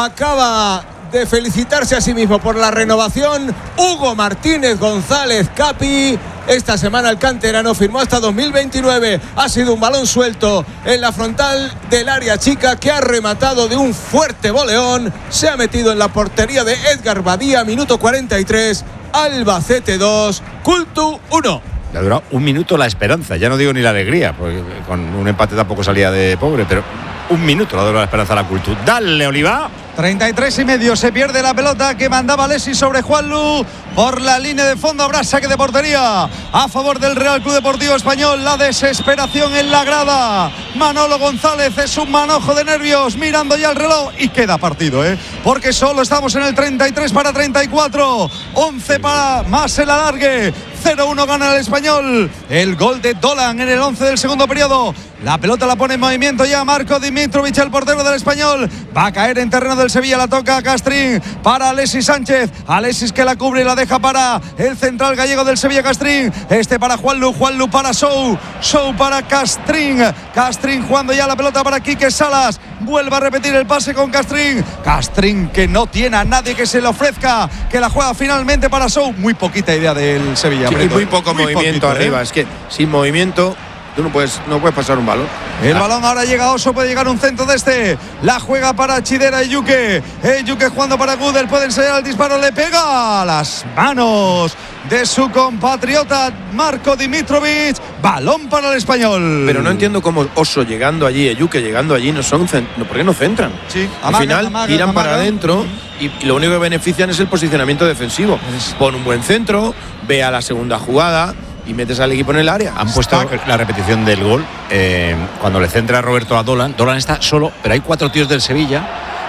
Acaba de felicitarse a sí mismo por la renovación Hugo Martínez González Capi. Esta semana el canterano firmó hasta 2029. Ha sido un balón suelto en la frontal del área chica que ha rematado de un fuerte voleón. Se ha metido en la portería de Edgar Badía. Minuto 43. Albacete 2, Cultu 1. Le ha durado 1 minuto la esperanza. Ya no digo ni la alegría, porque con un empate tampoco salía de pobre, pero 1 minuto le ha durado la esperanza a la Cultu. Dale, Oliva. 33 y medio, se pierde la pelota que mandaba Alexis sobre Juanlu por la línea de fondo. Habrá saque de portería a favor del Real Club Deportivo Español. La desesperación en la grada. Manolo González es un manojo de nervios mirando ya el reloj y queda partido, porque solo estamos en el 33 para 34, 11 para más el alargue. 0-1 gana el Español. El gol de Dolan en el 11 del segundo periodo. La pelota la pone en movimiento ya Marco Dimitrovic, el portero del Español. Va a caer en terreno del Sevilla, la toca a Castrín para Alexis Sánchez. Alexis que la cubre y la deja para el central gallego del Sevilla, Castrín. Para Juanlu para Sou para Castrín. Castrín jugando ya la pelota para Quique Salas. Vuelve a repetir el pase con Castrín. Castrín que no tiene a nadie que se le ofrezca, que la juega finalmente para Sou. Muy poquita idea del Sevilla. Sí, muy poco movimiento arriba. Es que sin movimiento tú no puedes pasar un balón. El balón ahora llega a Oso, puede llegar un centro de este. La juega para Chidera y Yuke. Yuke jugando para Gudel, puede ensayar el disparo, le pega a las manos de su compatriota Marco Dimitrovic. Balón para el Español. Pero no entiendo cómo Oso llegando allí, Yuke llegando allí, ¿por qué no centran? Sí, al final tiran para adentro y lo único que benefician es el posicionamiento defensivo. Pon un buen centro, ve a la segunda jugada y metes al equipo en el área. Han puesto la repetición del gol cuando le centra Roberto a Dolan. Dolan está solo, pero hay 4 tíos del Sevilla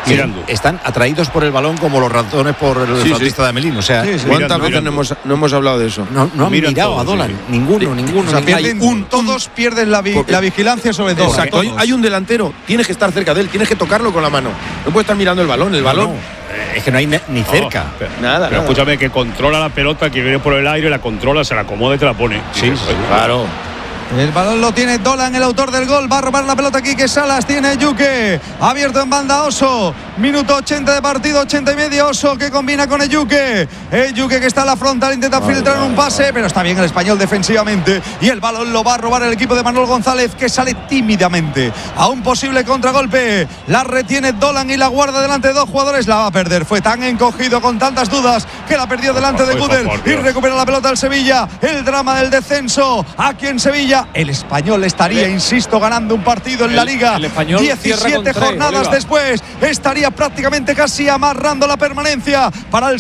Mirando. Están atraídos por el balón como los ratones por el flautista de Amelín. O sea, ¿cuántas veces no hemos hablado de eso? No han mirado a Dolan. Ninguno. O sea, todos pierden la vigilancia sobre Dolan. Exacto. Hay un delantero, tienes que estar cerca de él, tienes que tocarlo con la mano. No puedes estar mirando el balón. Es que no hay ni cerca. Nada. Pero escúchame, que controla la pelota, que viene por el aire, la controla, se la acomoda y te la pone. Sí, claro. El balón lo tiene Dolan, el autor del gol. Va a robar la pelota aquí, que Salas tiene Yuke. Abierto en banda Oso. Minuto 80 de partido, 80 y medio. Oso que combina con Eyuke. Eyuke que está en la frontal, intenta filtrar un pase, pero está bien el español defensivamente. Y el balón lo va a robar el equipo de Manuel González, que sale tímidamente a un posible contragolpe. La retiene Dolan y la guarda delante de dos jugadores. La va a perder. Fue tan encogido, con tantas dudas, que la perdió delante de Gudel. Y recupera la pelota el Sevilla. El drama del descenso aquí en Sevilla. El español estaría, insisto, ganando un partido en la Liga. 17 jornadas después estaría prácticamente casi amarrando la permanencia para el